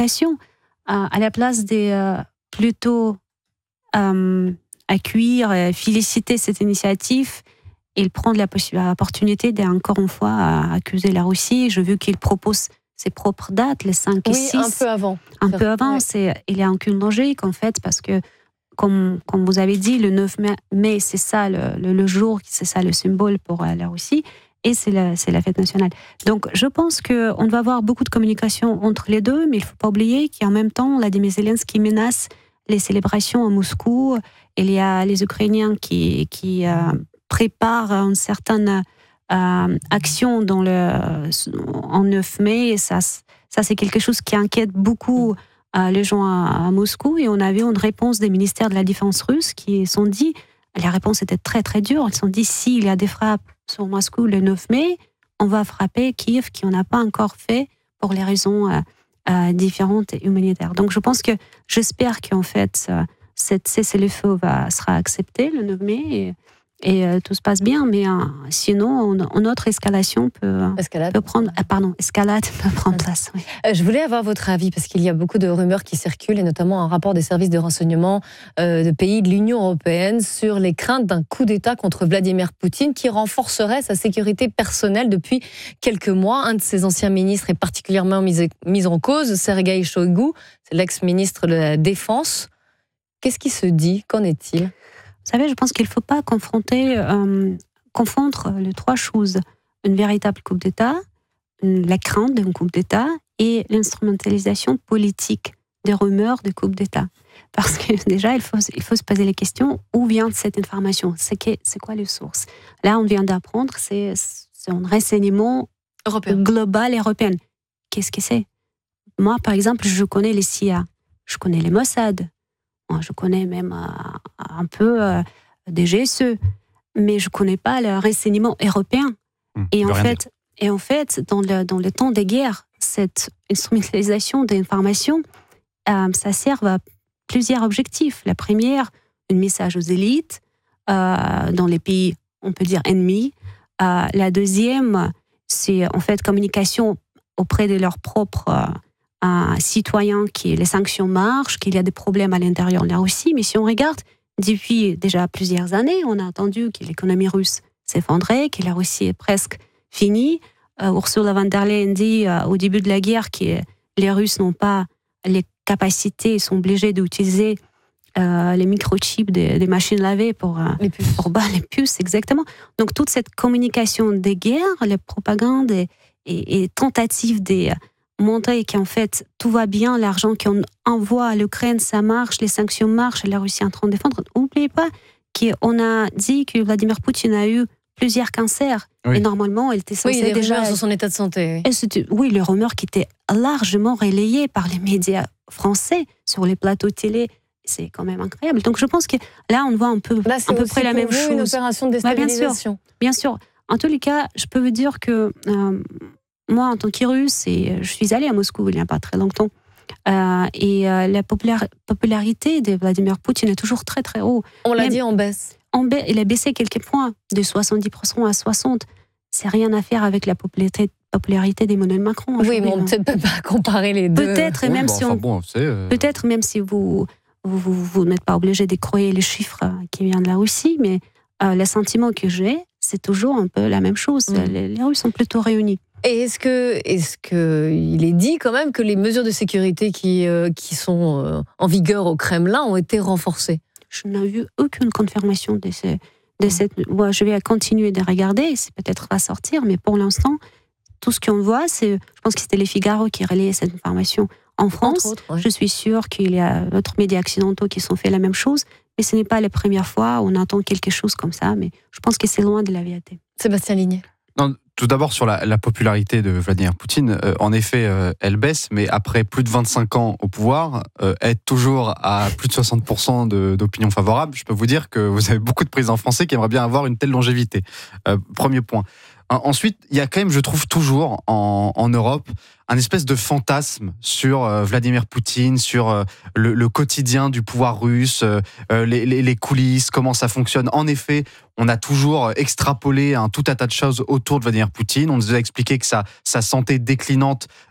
communication, à la place de plutôt accueillir et féliciter cette initiative, il prend l'opportunité d'encore une fois accuser la Russie. Je veux qu'il propose ses propres dates, les 5 et 6. Oui, un peu avant. Il y a aucune logique, en fait, parce que, comme vous avez dit, le 9 mai, c'est ça le jour, c'est ça le symbole pour la Russie, et c'est la fête nationale. Donc, je pense qu'on va avoir beaucoup de communication entre les deux, mais il ne faut pas oublier qu'en même temps, Vladimir Zelensky menace les célébrations à Moscou. Il y a les Ukrainiens qui préparent une certaine action en 9 mai, et ça c'est quelque chose qui inquiète beaucoup les gens à Moscou. Et on a vu une réponse des ministères de la Défense russe qui sont dit, la réponse était très très dure, ils se sont dit, s'il y a des frappes sur Moscou le 9 mai, on va frapper Kiev, qui on n'a pas encore fait pour les raisons différentes et humanitaires. Donc j'espère qu'en fait cette cessez-le-feu sera acceptée le 9 mai et tout se passe bien, mais sinon, notre escalade peut prendre place. Oui. Je voulais avoir votre avis, parce qu'il y a beaucoup de rumeurs qui circulent, et notamment un rapport des services de renseignement de pays de l'Union européenne sur les craintes d'un coup d'État contre Vladimir Poutine qui renforcerait sa sécurité personnelle depuis quelques mois. Un de ses anciens ministres est particulièrement mis en cause, Sergueï Shoigu, c'est l'ex-ministre de la Défense. Qu'est-ce qui se dit? Qu'en est-il? Vous savez, je pense qu'il ne faut pas confondre les trois choses. Une véritable coup d'État, la crainte d'un coup d'État et l'instrumentalisation politique des rumeurs de coup d'État. Parce que déjà, il faut se poser la question, où vient cette information? C'est quoi les sources? Là, on vient d'apprendre, c'est un renseignement global européen. Qu'est-ce que c'est? Moi, par exemple, je connais les CIA, je connais les Mossad, je connais même un peu des GSE, mais je ne connais pas le renseignement européen. Et en fait, dans le temps des guerres, cette instrumentalisation des informations, ça sert à plusieurs objectifs. La première, un message aux élites, dans les pays, on peut dire, ennemis. La deuxième, c'est en fait communication auprès de leurs propres citoyens, que les sanctions marchent, qu'il y a des problèmes à l'intérieur de la Russie. Mais si on regarde, depuis déjà plusieurs années, on a entendu que l'économie russe s'effondrait, que la Russie est presque finie. Ursula von der Leyen dit au début de la guerre que les Russes n'ont pas les capacités, ils sont obligés d'utiliser les microchips des machines lavées pour les puces, exactement. Donc toute cette communication des guerres, les propagandes et tentatives des montrer qu'en fait tout va bien, l'argent qu'on envoie à l'Ukraine, ça marche, les sanctions marchent, la Russie est en train de défendre. N'oubliez pas qu'on a dit que Vladimir Poutine a eu plusieurs cancers. Oui. Et normalement, elle était censée déjà... rumeurs sur son état de santé. Oui, les rumeurs qui étaient largement relayées par les médias français sur les plateaux télé. C'est quand même incroyable. Donc je pense que là, on voit à peu près la même chose. Une opération de déstabilisation. Bien sûr. En tous les cas, je peux vous dire que moi, en tant que Russe, je suis allée à Moscou il n'y a pas très longtemps. La popularité de Vladimir Poutine est toujours très très haut. On l'a dit, en baisse. Il a baissé quelques points, de 70% à 60%. C'est rien à faire avec la popularité d'Emmanuel Macron. Oui, mais on ne peut pas comparer les deux. Peut-être, même si vous n'êtes pas obligé de croire les chiffres qui viennent de la Russie, mais le sentiment que j'ai, c'est toujours un peu la même chose. Les Russes sont plutôt réunis. Et est-ce qu'il est dit quand même que les mesures de sécurité qui sont en vigueur au Kremlin ont été renforcées? Je n'ai vu aucune confirmation de cette... Moi, je vais continuer de regarder, c'est peut-être va sortir, mais pour l'instant, tout ce qu'on voit, je pense que c'était les Figaro qui relayaient cette information. En France, je suis sûre qu'il y a d'autres médias occidentaux qui sont fait la même chose, mais ce n'est pas la première fois où on entend quelque chose comme ça, mais je pense que c'est loin de la vérité. Sébastien Ligné. Non, tout d'abord, sur la popularité de Vladimir Poutine, en effet, elle baisse, mais après plus de 25 ans au pouvoir, être toujours à plus de 60% d'opinion favorable, je peux vous dire que vous avez beaucoup de présidents français qui aimeraient bien avoir une telle longévité. Premier point. Ensuite, il y a quand même, je trouve toujours, en Europe, un espèce de fantasme sur Vladimir Poutine, sur le quotidien du pouvoir russe, les coulisses, comment ça fonctionne. En effet, on a toujours extrapolé tout un tas de choses autour de Vladimir Poutine. On nous a expliqué que sa santé déclinante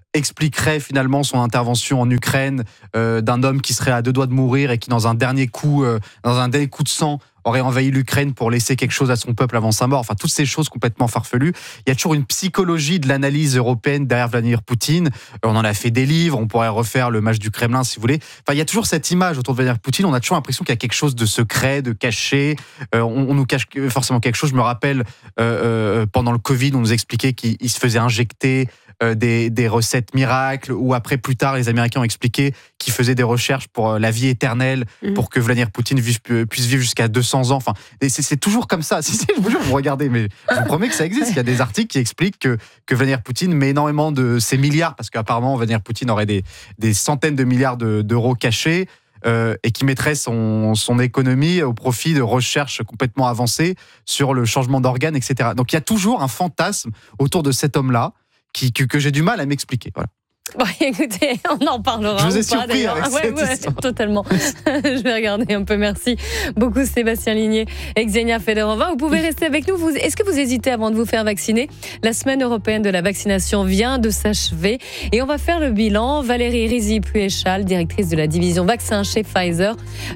expliquerait finalement son intervention en Ukraine d'un homme qui serait à 2 doigts de mourir et qui, dans un dernier coup de sang, aurait envahi l'Ukraine pour laisser quelque chose à son peuple avant sa mort. Enfin, toutes ces choses complètement farfelues. Il y a toujours une psychologie de l'analyse européenne derrière Vladimir Poutine. On en a fait des livres, on pourrait refaire le match du Kremlin si vous voulez. Enfin, il y a toujours cette image autour de Vladimir Poutine. On a toujours l'impression qu'il y a quelque chose de secret, de caché. On nous cache forcément quelque chose. Je me rappelle, pendant le Covid, on nous expliquait qu'il se faisait injecter des recettes miracles, ou après, plus tard, les Américains ont expliqué qu'ils faisaient des recherches pour la vie éternelle, pour que Vladimir Poutine puisse vivre jusqu'à 200 ans. Enfin, c'est toujours comme ça. Si, je vous jure, vous regardez, mais je vous promets que ça existe. Il y a des articles qui expliquent que Vladimir Poutine met énormément de ses milliards, parce qu'apparemment, Vladimir Poutine aurait des centaines de milliards d'euros cachés, et qui mettrait son économie au profit de recherches complètement avancées sur le changement d'organes, etc. Donc il y a toujours un fantasme autour de cet homme-là que j'ai du mal à m'expliquer. Voilà. Bon, écoutez, on en parlera. Je vous ai surpris avec cette histoire. Totalement. Je vais regarder un peu. Merci beaucoup, Sébastien Ligné et Ksenia Fedorova. Vous pouvez rester avec nous. Est-ce que vous hésitez avant de vous faire vacciner ? La semaine européenne de la vaccination vient de s'achever et on va faire le bilan. Valérie Rizy-Puéchal, directrice de la division vaccins chez Pfizer,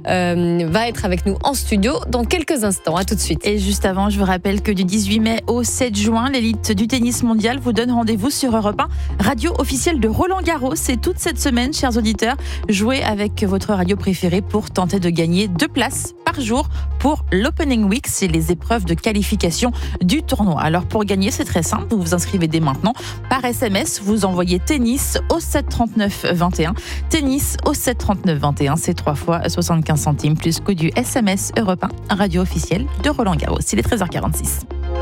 va être avec nous en studio dans quelques instants. À tout de suite. Et juste avant, je vous rappelle que du 18 mai au 7 juin, l'élite du tennis mondial vous donne rendez-vous sur Europe 1, radio officielle de Roland Garros. C'est toute cette semaine, chers auditeurs. Jouez avec votre radio préférée pour tenter de gagner 2 places par jour pour l'Opening Week. C'est les épreuves de qualification du tournoi. Alors pour gagner, c'est très simple. Vous vous inscrivez dès maintenant. Par SMS, vous envoyez tennis au 739 21. Tennis au 739 21. C'est 3 fois 75 centimes plus que du SMS Europe 1, radio officielle de Roland Garros. Il est 13h46.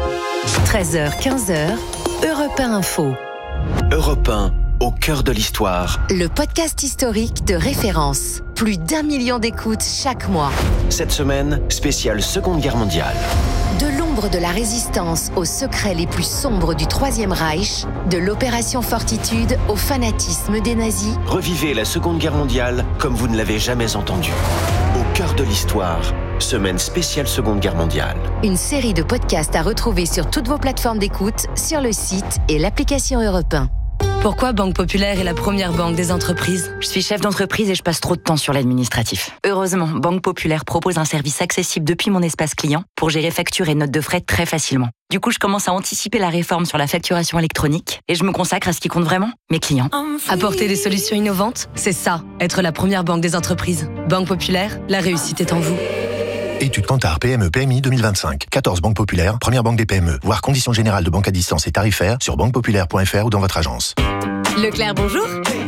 13h, 15h, Europe 1 Info. Europe 1, au cœur de l'histoire. Le podcast historique de référence. Plus d'1 million d'écoutes chaque mois. Cette semaine, spéciale Seconde Guerre mondiale. De l'ombre de la résistance aux secrets les plus sombres du Troisième Reich, de l'opération Fortitude au fanatisme des nazis. Revivez la Seconde Guerre mondiale comme vous ne l'avez jamais entendu. Au cœur de l'histoire, semaine spéciale Seconde Guerre mondiale. Une série de podcasts à retrouver sur toutes vos plateformes d'écoute, sur le site et l'application Europe 1. Pourquoi Banque Populaire est la première banque des entreprises ? Je suis chef d'entreprise et je passe trop de temps sur l'administratif. Heureusement, Banque Populaire propose un service accessible depuis mon espace client pour gérer factures et notes de frais très facilement. Du coup, je commence à anticiper la réforme sur la facturation électronique et je me consacre à ce qui compte vraiment, mes clients. Apporter des solutions innovantes, c'est ça, être la première banque des entreprises. Banque Populaire, la réussite est en vous. Étude Kantar PME PMI 2025. 14 banques populaires, première banque des PME. Voir conditions générales de banque à distance et tarifaires sur banquepopulaire.fr ou dans votre agence. Leclerc, bonjour.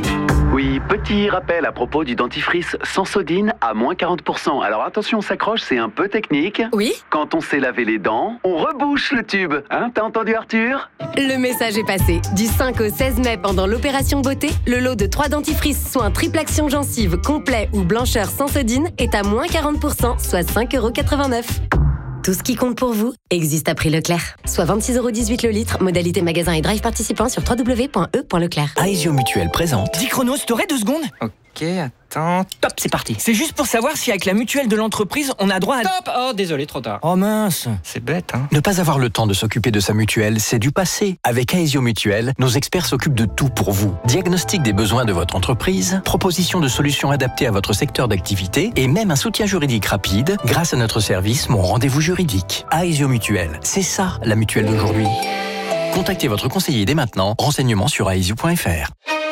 Oui, petit rappel à propos du dentifrice Sensodyne à moins 40%. Alors attention, on s'accroche, c'est un peu technique. Oui. Quand on sait laver les dents, on rebouche le tube. Hein, t'as entendu Arthur ? Le message est passé. Du 5 au 16 mai, pendant l'opération beauté, le lot de 3 dentifrices soins triple action gencive complet ou blancheur Sensodyne est à moins 40%, soit 5,89 €. Tout ce qui compte pour vous existe à prix Leclerc. Soit 26,18 € le litre, modalité magasin et drive participant sur www.e.leclerc. Aesio Mutuelle présente. 10 chronos, t'aurais 2 secondes ? Ok, attends. Top, c'est parti. C'est juste pour savoir si avec la mutuelle de l'entreprise, on a droit à... Stop! Oh, désolé, trop tard. Oh mince. C'est bête, hein. Ne pas avoir le temps de s'occuper de sa mutuelle, c'est du passé. Avec Aesio Mutuelle, nos experts s'occupent de tout pour vous. Diagnostic des besoins de votre entreprise, proposition de solutions adaptées à votre secteur d'activité et même un soutien juridique rapide grâce à notre service Mon Rendez-vous Juridique. Aesio Mutuelle, c'est ça la mutuelle d'aujourd'hui. Contactez votre conseiller dès maintenant. Renseignements sur aesio.fr.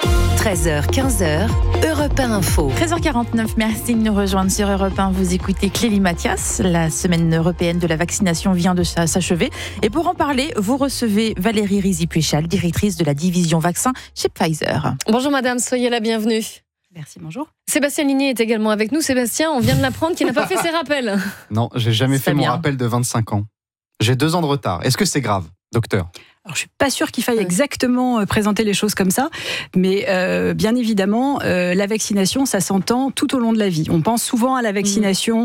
13h, 15h, Europe 1 Info. 13h49, merci de nous rejoindre sur Europe 1. Vous écoutez Clélie Mathias. La semaine européenne de la vaccination vient de s'achever. Et pour en parler, vous recevez Valérie Rizy-Puéchal, directrice de la division vaccins chez Pfizer. Bonjour madame, soyez la bienvenue. Merci, bonjour. Sébastien Ligné est également avec nous. Sébastien, on vient de l'apprendre qu'il n'a pas fait ses rappels. Non, j'ai jamais fait mon bien. rappel de 25 ans. J'ai 2 ans de retard. Est-ce que c'est grave, docteur ? Alors, je suis pas sûre qu'il faille exactement présenter les choses comme ça, mais bien évidemment, la vaccination, ça s'entend tout au long de la vie. On pense souvent à la vaccination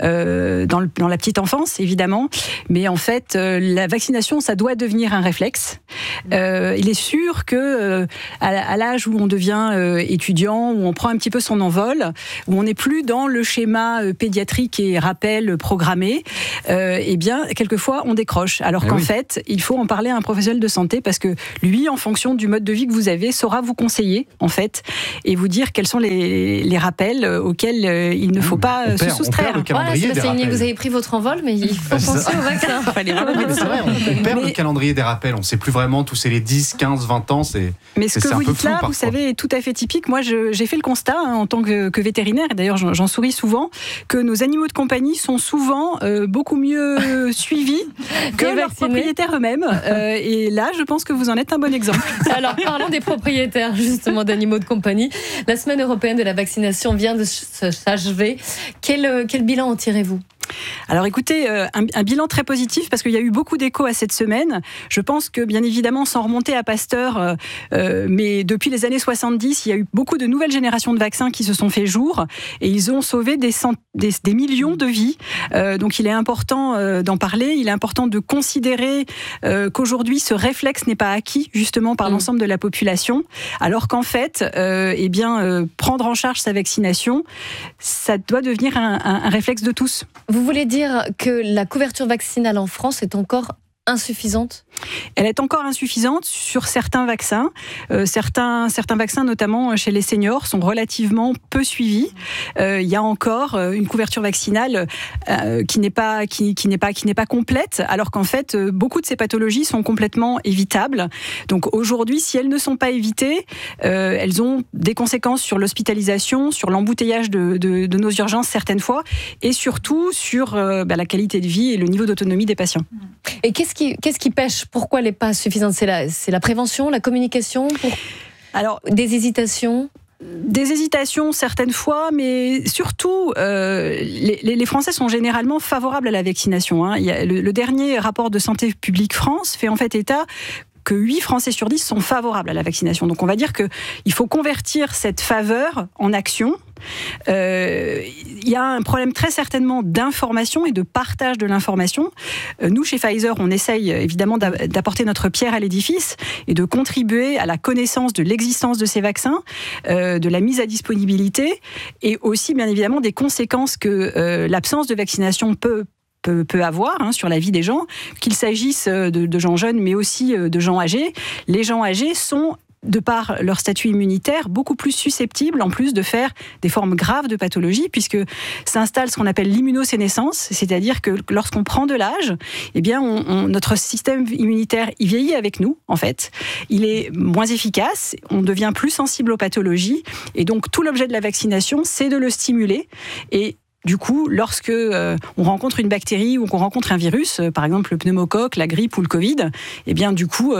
dans la petite enfance, évidemment, mais en fait, la vaccination, ça doit devenir un réflexe. Il est sûr que à l'âge où on devient étudiant, où on prend un petit peu son envol, où on n'est plus dans le schéma pédiatrique et rappel programmé, eh bien, quelquefois, on décroche. Alors qu'en fait, il faut en parler à un professionnel professionnel de santé parce que lui, en fonction du mode de vie que vous avez, saura vous conseiller en fait et vous dire quels sont les rappels auxquels il ne faut pas se soustraire. Vous avez pris votre envol, mais il faut penser au vaccin. C'est vrai, on perd le calendrier des rappels. On ne sait plus vraiment tous les 10, 15, 20 ans. Mais ce que vous dites là, vous savez, est tout à fait typique. Moi, j'ai fait le constat en tant que vétérinaire, et d'ailleurs j'en souris souvent, que nos animaux de compagnie sont souvent beaucoup mieux suivis que leurs propriétaires eux-mêmes. Et là, je pense que vous en êtes un bon exemple. Alors, parlons des propriétaires, justement, d'animaux de compagnie. La semaine européenne de la vaccination vient de s'achever. Quel bilan en tirez-vous ? Alors écoutez, un bilan très positif parce qu'il y a eu beaucoup d'échos à cette semaine. Je pense que bien évidemment, sans remonter à Pasteur, mais depuis les années 70, il y a eu beaucoup de nouvelles générations de vaccins qui se sont fait jour et ils ont sauvé des millions de vies. Donc il est important d'en parler, il est important de considérer qu'aujourd'hui ce réflexe n'est pas acquis justement par l'ensemble de la population, alors qu'en fait, prendre en charge sa vaccination, ça doit devenir un réflexe de tous. Vous voulez dire que la couverture vaccinale en France est encore insuffisante ? Elle est encore insuffisante sur certains vaccins. Certains vaccins, notamment chez les seniors, sont relativement peu suivis. Il y a encore une couverture vaccinale qui n'est pas complète, alors qu'en fait, beaucoup de ces pathologies sont complètement évitables. Donc aujourd'hui, si elles ne sont pas évitées, elles ont des conséquences sur l'hospitalisation, sur l'embouteillage de nos urgences certaines fois, et surtout sur la qualité de vie et le niveau d'autonomie des patients. Et qu'est-ce qui pêche ? Pourquoi elle n'est pas suffisante ? C'est la prévention, la communication ? Alors, des hésitations ? Des hésitations certaines fois, mais surtout, les Français sont généralement favorables à la vaccination. Hein. Il y a le dernier rapport de Santé publique France fait en fait état que 8 Français sur 10 sont favorables à la vaccination. Donc on va dire qu'il faut convertir cette faveur en action. Il y a un problème très certainement d'information et de partage de l'information. Nous, chez Pfizer, on essaye évidemment d'apporter notre pierre à l'édifice et de contribuer à la connaissance de l'existence de ces vaccins, de la mise à disponibilité et aussi bien évidemment des conséquences que l'absence de vaccination peut avoir sur la vie des gens, qu'il s'agisse de gens jeunes mais aussi de gens âgés. Les gens âgés sont, de par leur statut immunitaire, beaucoup plus susceptibles en plus de faire des formes graves de pathologie, puisque s'installe ce qu'on appelle l'immunosénescence, c'est-à-dire que lorsqu'on prend de l'âge, eh bien notre système immunitaire il vieillit avec nous en fait, il est moins efficace, on devient plus sensible aux pathologies, et donc tout l'objet de la vaccination c'est de le stimuler. Et du coup, lorsque on rencontre une bactérie ou qu'on rencontre un virus, par exemple le pneumocoque, la grippe ou le Covid, eh bien du coup,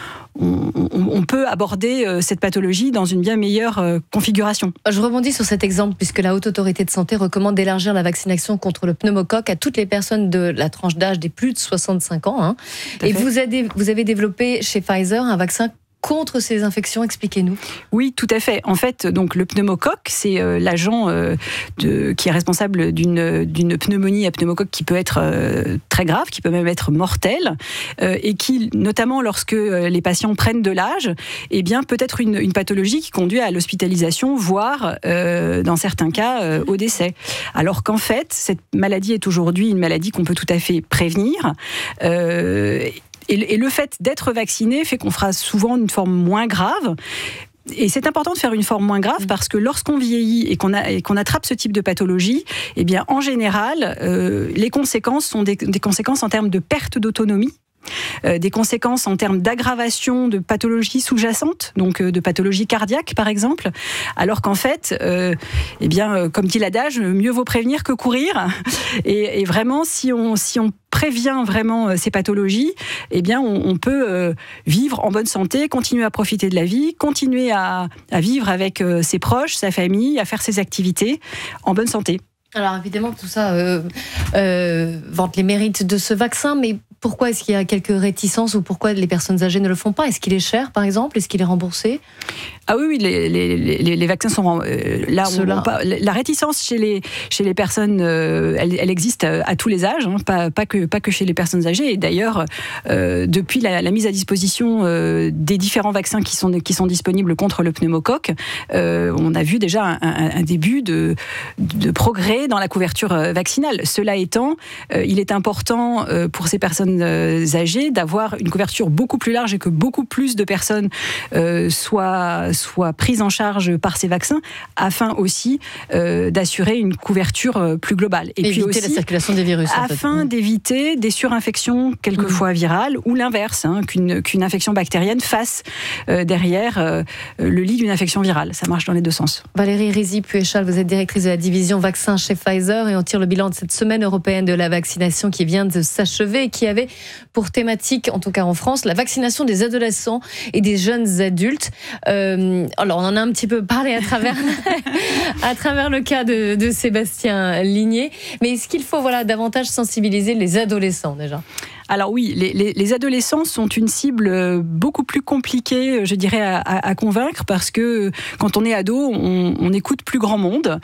on peut aborder cette pathologie dans une bien meilleure configuration. Je rebondis sur cet exemple puisque la Haute Autorité de Santé recommande d'élargir la vaccination contre le pneumocoque à toutes les personnes de la tranche d'âge des plus de 65 ans. Hein. Et vous avez développé chez Pfizer un vaccin contre ces infections, expliquez-nous. Oui, tout à fait. En fait, donc le pneumocoque, c'est l'agent qui est responsable d'une pneumonie à pneumocoque qui peut être très grave, qui peut même être mortelle, et qui, notamment lorsque les patients prennent de l'âge, eh bien peut être une pathologie qui conduit à l'hospitalisation, voire dans certains cas au décès. Alors qu'en fait, cette maladie est aujourd'hui une maladie qu'on peut tout à fait prévenir. Et le fait d'être vacciné fait qu'on fera souvent une forme moins grave. Et c'est important de faire une forme moins grave parce que lorsqu'on vieillit et qu'on attrape ce type de pathologie, eh bien en général, les conséquences sont des conséquences en termes de perte d'autonomie. Des conséquences en termes d'aggravation de pathologies sous-jacentes, donc de pathologies cardiaques par exemple, alors qu'en fait, comme dit l'adage, mieux vaut prévenir que courir. Et vraiment, si on prévient vraiment ces pathologies, eh bien on peut vivre en bonne santé, continuer à profiter de la vie, continuer à vivre avec ses proches, sa famille, à faire ses activités en bonne santé. Alors évidemment, tout ça vante les mérites de ce vaccin, mais pourquoi est-ce qu'il y a quelques réticences ou pourquoi les personnes âgées ne le font pas ? Est-ce qu'il est cher, par exemple ? Est-ce qu'il est remboursé ? Ah oui, les vaccins sont la réticence chez les personnes, elle existe à tous les âges, hein, pas que chez les personnes âgées. Et d'ailleurs, depuis la mise à disposition des différents vaccins qui sont disponibles contre le pneumocoque, on a vu déjà un début de progrès dans la couverture vaccinale. Cela étant, il est important pour ces personnes personnes âgées, d'avoir une couverture beaucoup plus large et que beaucoup plus de personnes soient prises en charge par ces vaccins, afin aussi d'assurer une couverture plus globale. Et éviter puis aussi, la circulation des virus. Afin d'éviter des surinfections quelquefois virales, ou l'inverse, qu'une infection bactérienne fasse derrière le lit d'une infection virale. Ça marche dans les deux sens. Valérie Rizy-Puéchal, vous êtes directrice de la division vaccins chez Pfizer et on tire le bilan de cette semaine européenne de la vaccination qui vient de s'achever et qui avait pour thématique, en tout cas en France, la vaccination des adolescents et des jeunes adultes. Alors on en a un petit peu parlé à travers le cas de Sébastien Ligné, mais est-ce qu'il faut davantage sensibiliser les adolescents déjà ? Alors oui, les adolescents sont une cible beaucoup plus compliquée, je dirais, à convaincre, parce que quand on est ado, on écoute plus grand monde.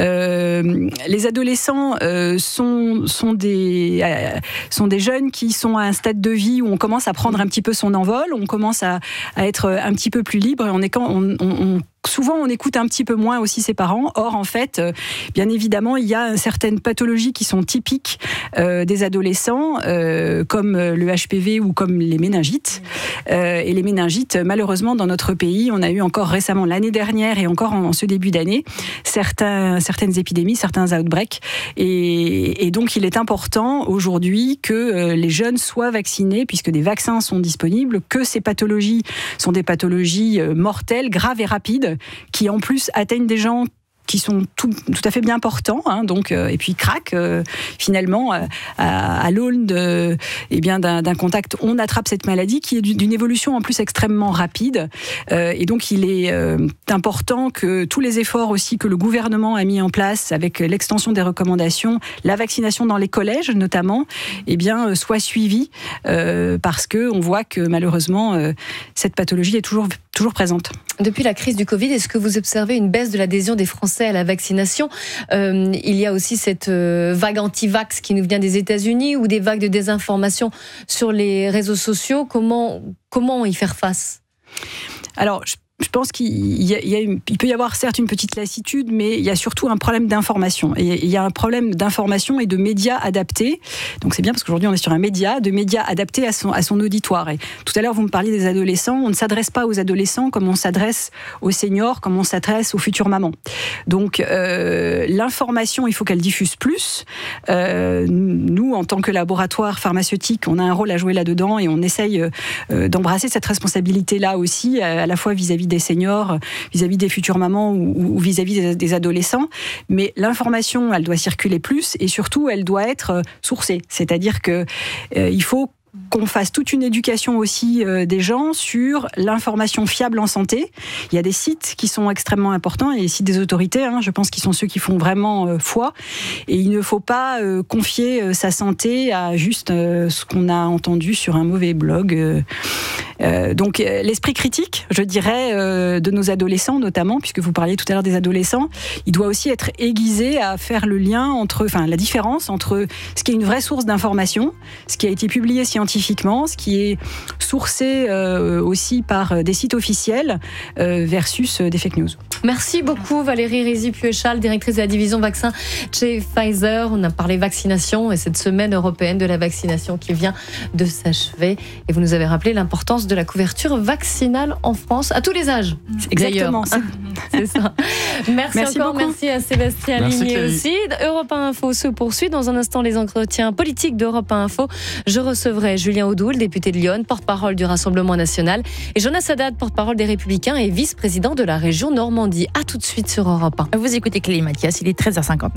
Les adolescents sont des jeunes qui sont à un stade de vie où on commence à prendre un petit peu son envol, on commence à être un petit peu plus libre, et souvent, on écoute un petit peu moins aussi ses parents. Or, en fait, bien évidemment, il y a certaines pathologies qui sont typiques des adolescents, comme le HPV ou comme les méningites. Et les méningites, malheureusement, dans notre pays, on a eu encore récemment, l'année dernière et encore en ce début d'année, certaines épidémies, certains outbreaks. Et donc, il est important aujourd'hui que les jeunes soient vaccinés, puisque des vaccins sont disponibles, que ces pathologies sont des pathologies mortelles, graves et rapides, qui en plus atteignent des gens qui sont tout à fait bien portants, et puis craquent finalement à l'aune d'un contact. On attrape cette maladie qui est d'une évolution en plus extrêmement rapide, et donc il est important que tous les efforts aussi que le gouvernement a mis en place avec l'extension des recommandations, la vaccination dans les collèges notamment, soient suivis, parce que on voit que malheureusement cette pathologie est toujours présente. Depuis la crise du Covid, est-ce que vous observez une baisse de l'adhésion des Français à la vaccination ? Il y a aussi cette vague anti-vax qui nous vient des États-Unis, ou des vagues de désinformation sur les réseaux sociaux. Comment y faire face ? Alors, je pense qu'il peut y avoir certes une petite lassitude, mais il y a surtout un problème d'information. Et il y a un problème d'information et de médias adaptés. Donc c'est bien, parce qu'aujourd'hui on est sur un média, de médias adaptés à son auditoire. Et tout à l'heure vous me parliez des adolescents. On ne s'adresse pas aux adolescents comme on s'adresse aux seniors, comme on s'adresse aux futures mamans. Donc l'information, il faut qu'elle diffuse plus. Nous, en tant que laboratoire pharmaceutique, on a un rôle à jouer là-dedans, et on essaye d'embrasser cette responsabilité-là aussi, à la fois vis-à-vis des seniors, vis-à-vis des futures mamans ou vis-à-vis des adolescents. Mais l'information, elle doit circuler plus, et surtout, elle doit être sourcée. C'est-à-dire que il faut qu'on fasse toute une éducation aussi des gens sur l'information fiable en santé. Il y a des sites qui sont extrêmement importants, et les sites des autorités, je pense qu'ils sont ceux qui font vraiment foi. Et il ne faut pas confier sa santé à juste ce qu'on a entendu sur un mauvais blog. Donc l'esprit critique, je dirais, de nos adolescents notamment, puisque vous parliez tout à l'heure des adolescents, il doit aussi être aiguisé à faire le lien la différence entre ce qui est une vraie source d'information, ce qui a été publié scientifiquement, ce qui est sourcé aussi par des sites officiels, versus des fake news. Merci beaucoup Valérie Rizy-Puéchal, directrice de la division vaccins chez Pfizer. On a parlé vaccination et cette semaine européenne de la vaccination qui vient de s'achever. Et vous nous avez rappelé l'importance de la couverture vaccinale en France, à tous les âges. Exactement. C'est ça. Merci encore, beaucoup. Merci à Sébastien Ligné aussi. Europe 1 Info se poursuit. Dans un instant, les entretiens politiques d'Europe 1 Info. Je recevrai Julien Audoul, député de Lyon, porte-parole du Rassemblement National, et Jonas Haddad, porte-parole des Républicains et vice-président de la région Normandie. A tout de suite sur Europe 1. Vous écoutez Clélie Mathias, il est 13h59.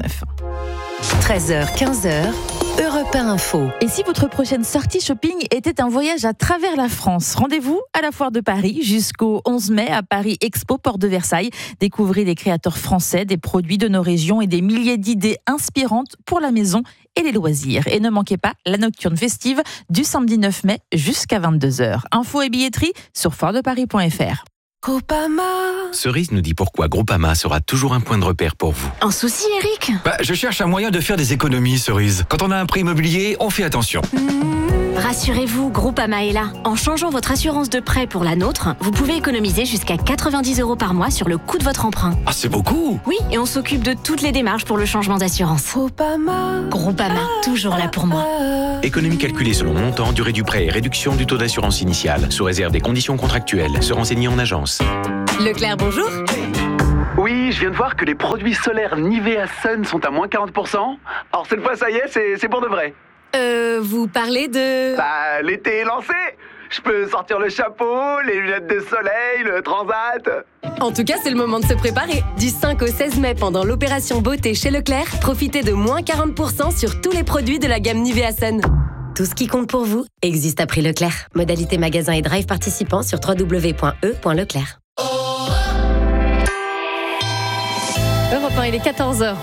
13h, 15h, Europe 1 Info. Et si votre prochaine sortie shopping était un voyage à travers la France, rendez-vous à la Foire de Paris jusqu'au 11 mai à Paris Expo, porte de Versailles. Découvrez des créateurs français, des produits de nos régions et des milliers d'idées inspirantes pour la maison et les loisirs. Et ne manquez pas la nocturne festive du samedi 9 mai jusqu'à 22h. Infos et billetterie sur foiredeparis.fr. Groupama. Cerise nous dit pourquoi Groupama sera toujours un point de repère pour vous. Un souci, Eric ? Je cherche un moyen de faire des économies, Cerise. Quand on a un prêt immobilier, on fait attention. Rassurez-vous, Groupama est là. En changeant votre assurance de prêt pour la nôtre, vous pouvez économiser jusqu'à 90 € par mois sur le coût de votre emprunt. Ah, c'est beaucoup! Oui, et on s'occupe de toutes les démarches pour le changement d'assurance. Groupama, toujours là pour moi. Économie calculée selon montant, durée du prêt et réduction du taux d'assurance initiale, sous réserve des conditions contractuelles. Se renseigner en agence. Leclerc, bonjour. Oui, je viens de voir que les produits solaires Nivea Sun sont à moins 40%. Alors cette fois, ça y est, c'est pour de vrai. Vous parlez de... Bah, l'été est lancé. Je peux sortir le chapeau, les lunettes de soleil, le transat. En tout cas, c'est le moment de se préparer. Du 5 au 16 mai, pendant l'opération beauté chez Leclerc, profitez de moins 40% sur tous les produits de la gamme Nivea Sun. Tout ce qui compte pour vous existe à prix Leclerc. Modalité magasin et drive participants sur www.e.leclerc. Europe 1, il est 14h.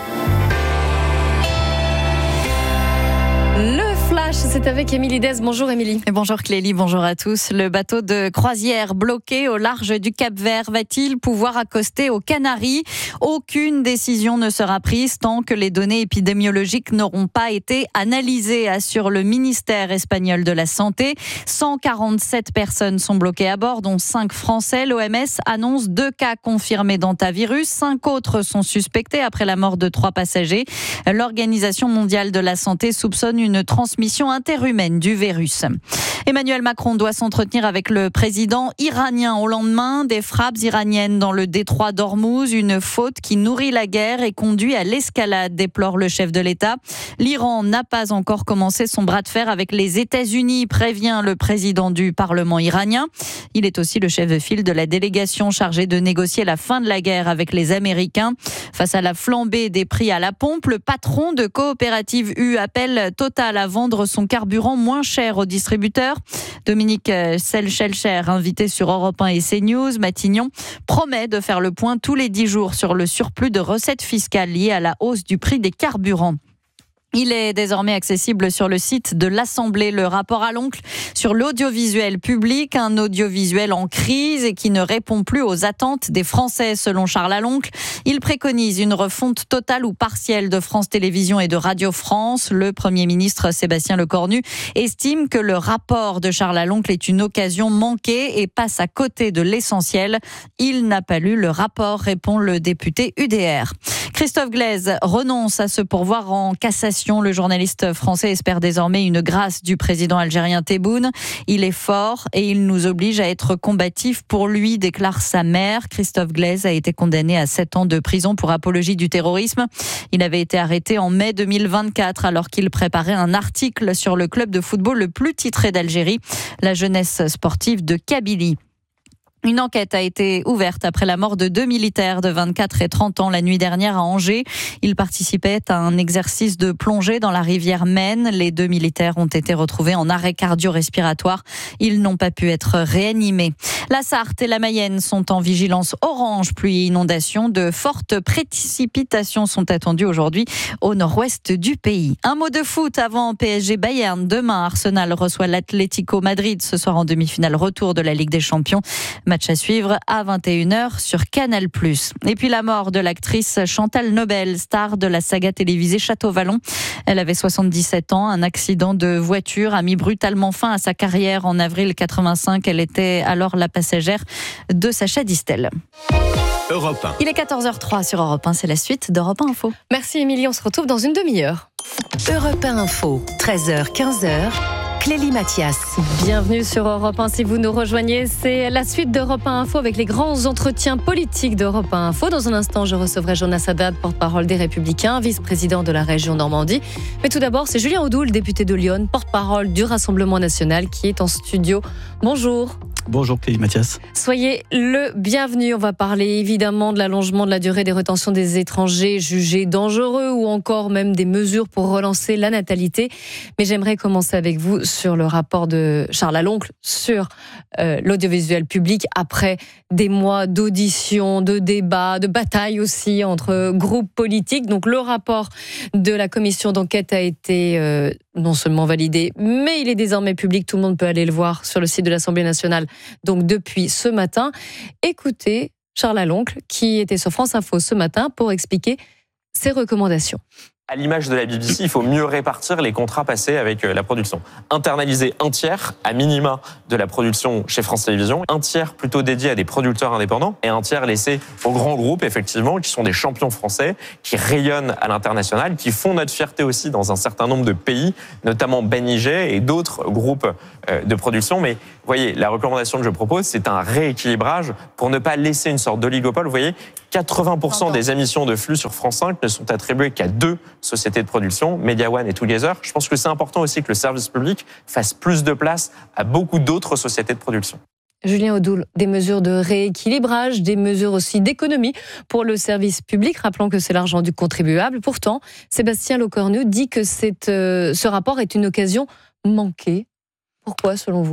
Le Flash, c'est avec Émilie Dez. Bonjour Émilie. Et bonjour Clélie, bonjour à tous. Le bateau de croisière bloqué au large du Cap-Vert va-t-il pouvoir accoster aux Canaries ? Aucune décision ne sera prise tant que les données épidémiologiques n'auront pas été analysées, assure le ministère espagnol de la Santé. 147 personnes sont bloquées à bord, dont 5 Français. L'OMS annonce 2 cas confirmés d'hantavirus. 5 autres sont suspectés après la mort de 3 passagers. L'Organisation mondiale de la santé soupçonne une transmission interhumaine du virus. Emmanuel Macron doit s'entretenir avec le président iranien au lendemain des frappes iraniennes dans le détroit d'Ormuz, une faute qui nourrit la guerre et conduit à l'escalade, déplore le chef de l'État. L'Iran n'a pas encore commencé son bras de fer avec les États-Unis, prévient le président du Parlement iranien. Il est aussi le chef de file de la délégation chargée de négocier la fin de la guerre avec les Américains. Face à la flambée des prix à la pompe, le patron de Coopérative U appelle Total à vendre son carburant moins cher aux distributeurs. Dominique Selchelcher, invité sur Europe 1 et CNews, Matignon promet de faire le point tous les 10 jours sur le surplus de recettes fiscales liées à la hausse du prix des carburants. Il est désormais accessible sur le site de l'Assemblée, le rapport à l'oncle sur l'audiovisuel public, un audiovisuel en crise et qui ne répond plus aux attentes des Français, selon Charles Aloncle. Il préconise une refonte totale ou partielle de France Télévisions et de Radio France. Le Premier ministre Sébastien Lecornu estime que le rapport de Charles Aloncle est une occasion manquée et passe à côté de l'essentiel. Il n'a pas lu le rapport, répond le député UDR. Christophe Glaise renonce à se pourvoir en cassation. Le journaliste français espère désormais une grâce du président algérien Tebboune. Il est fort et il nous oblige à être combatifs pour lui, déclare sa mère. Christophe Glaise a été condamné à 7 ans de prison pour apologie du terrorisme. Il avait été arrêté en mai 2024 alors qu'il préparait un article sur le club de football le plus titré d'Algérie, la jeunesse sportive de Kabylie. Une enquête a été ouverte après la mort de 2 militaires de 24 et 30 ans la nuit dernière à Angers. Ils participaient à un exercice de plongée dans la rivière Maine. Les 2 militaires ont été retrouvés en arrêt cardio-respiratoire. Ils n'ont pas pu être réanimés. La Sarthe et la Mayenne sont en vigilance orange, pluie et inondation. De fortes précipitations sont attendues aujourd'hui au nord-ouest du pays. Un mot de foot avant PSG Bayern. Demain, Arsenal reçoit l'Atlético Madrid ce soir en demi-finale retour de la Ligue des Champions. Match à suivre à 21h sur Canal+. Et puis la mort de l'actrice Chantal Nobel, star de la saga télévisée Château-Vallon. Elle avait 77 ans. Un accident de voiture a mis brutalement fin à sa carrière en avril 85. Elle était alors la passagère de Sacha Distel. Europe 1. Il est 14h03 sur Europe 1. C'est la suite d'Europe 1 Info. Merci Émilie, on se retrouve dans une demi-heure. Europe 1 Info, 13h, 15h. Clélie Mathias. Bienvenue sur Europe 1. Si vous nous rejoignez, c'est la suite d'Europe 1 Info avec les grands entretiens politiques d'Europe 1 Info. Dans un instant, je recevrai Jonas Haddad, porte-parole des Républicains, vice-président de la région Normandie. Mais tout d'abord, c'est Julien Audoul, député de Lyon, porte-parole du Rassemblement national, qui est en studio. Bonjour. Bonjour Clélie Mathias. Soyez le bienvenu. On va parler évidemment de l'allongement de la durée des rétentions des étrangers jugés dangereux ou encore même des mesures pour relancer la natalité. Mais j'aimerais commencer avec vous sur le rapport de Charles Aloncle sur l'audiovisuel public après des mois d'auditions, de débats, de batailles aussi entre groupes politiques. Donc le rapport de la commission d'enquête a été non seulement validé, mais il est désormais public. Tout le monde peut aller le voir sur le site de l'Assemblée nationale. Donc depuis ce matin, écoutez Charles Aloncle qui était sur France Info ce matin pour expliquer ses recommandations. À l'image de la BBC, il faut mieux répartir les contrats passés avec la production. Internaliser un tiers, à minima, de la production chez France Télévisions, un tiers plutôt dédié à des producteurs indépendants, et un tiers laissé aux grands groupes, effectivement, qui sont des champions français, qui rayonnent à l'international, qui font notre fierté aussi dans un certain nombre de pays, notamment Ben IG et d'autres groupes de production. Mais vous voyez, la recommandation que je propose, c'est un rééquilibrage pour ne pas laisser une sorte d'oligopole. Vous voyez, 80% des émissions de flux sur France 5 ne sont attribuées qu'à 2 sociétés de production, Media One et Together. Je pense que c'est important aussi que le service public fasse plus de place à beaucoup d'autres sociétés de production. Julien Audoul, des mesures de rééquilibrage, des mesures aussi d'économie pour le service public, rappelant que c'est l'argent du contribuable. Pourtant, Sébastien Lecornu dit que ce rapport est une occasion manquée. Pourquoi, selon vous ?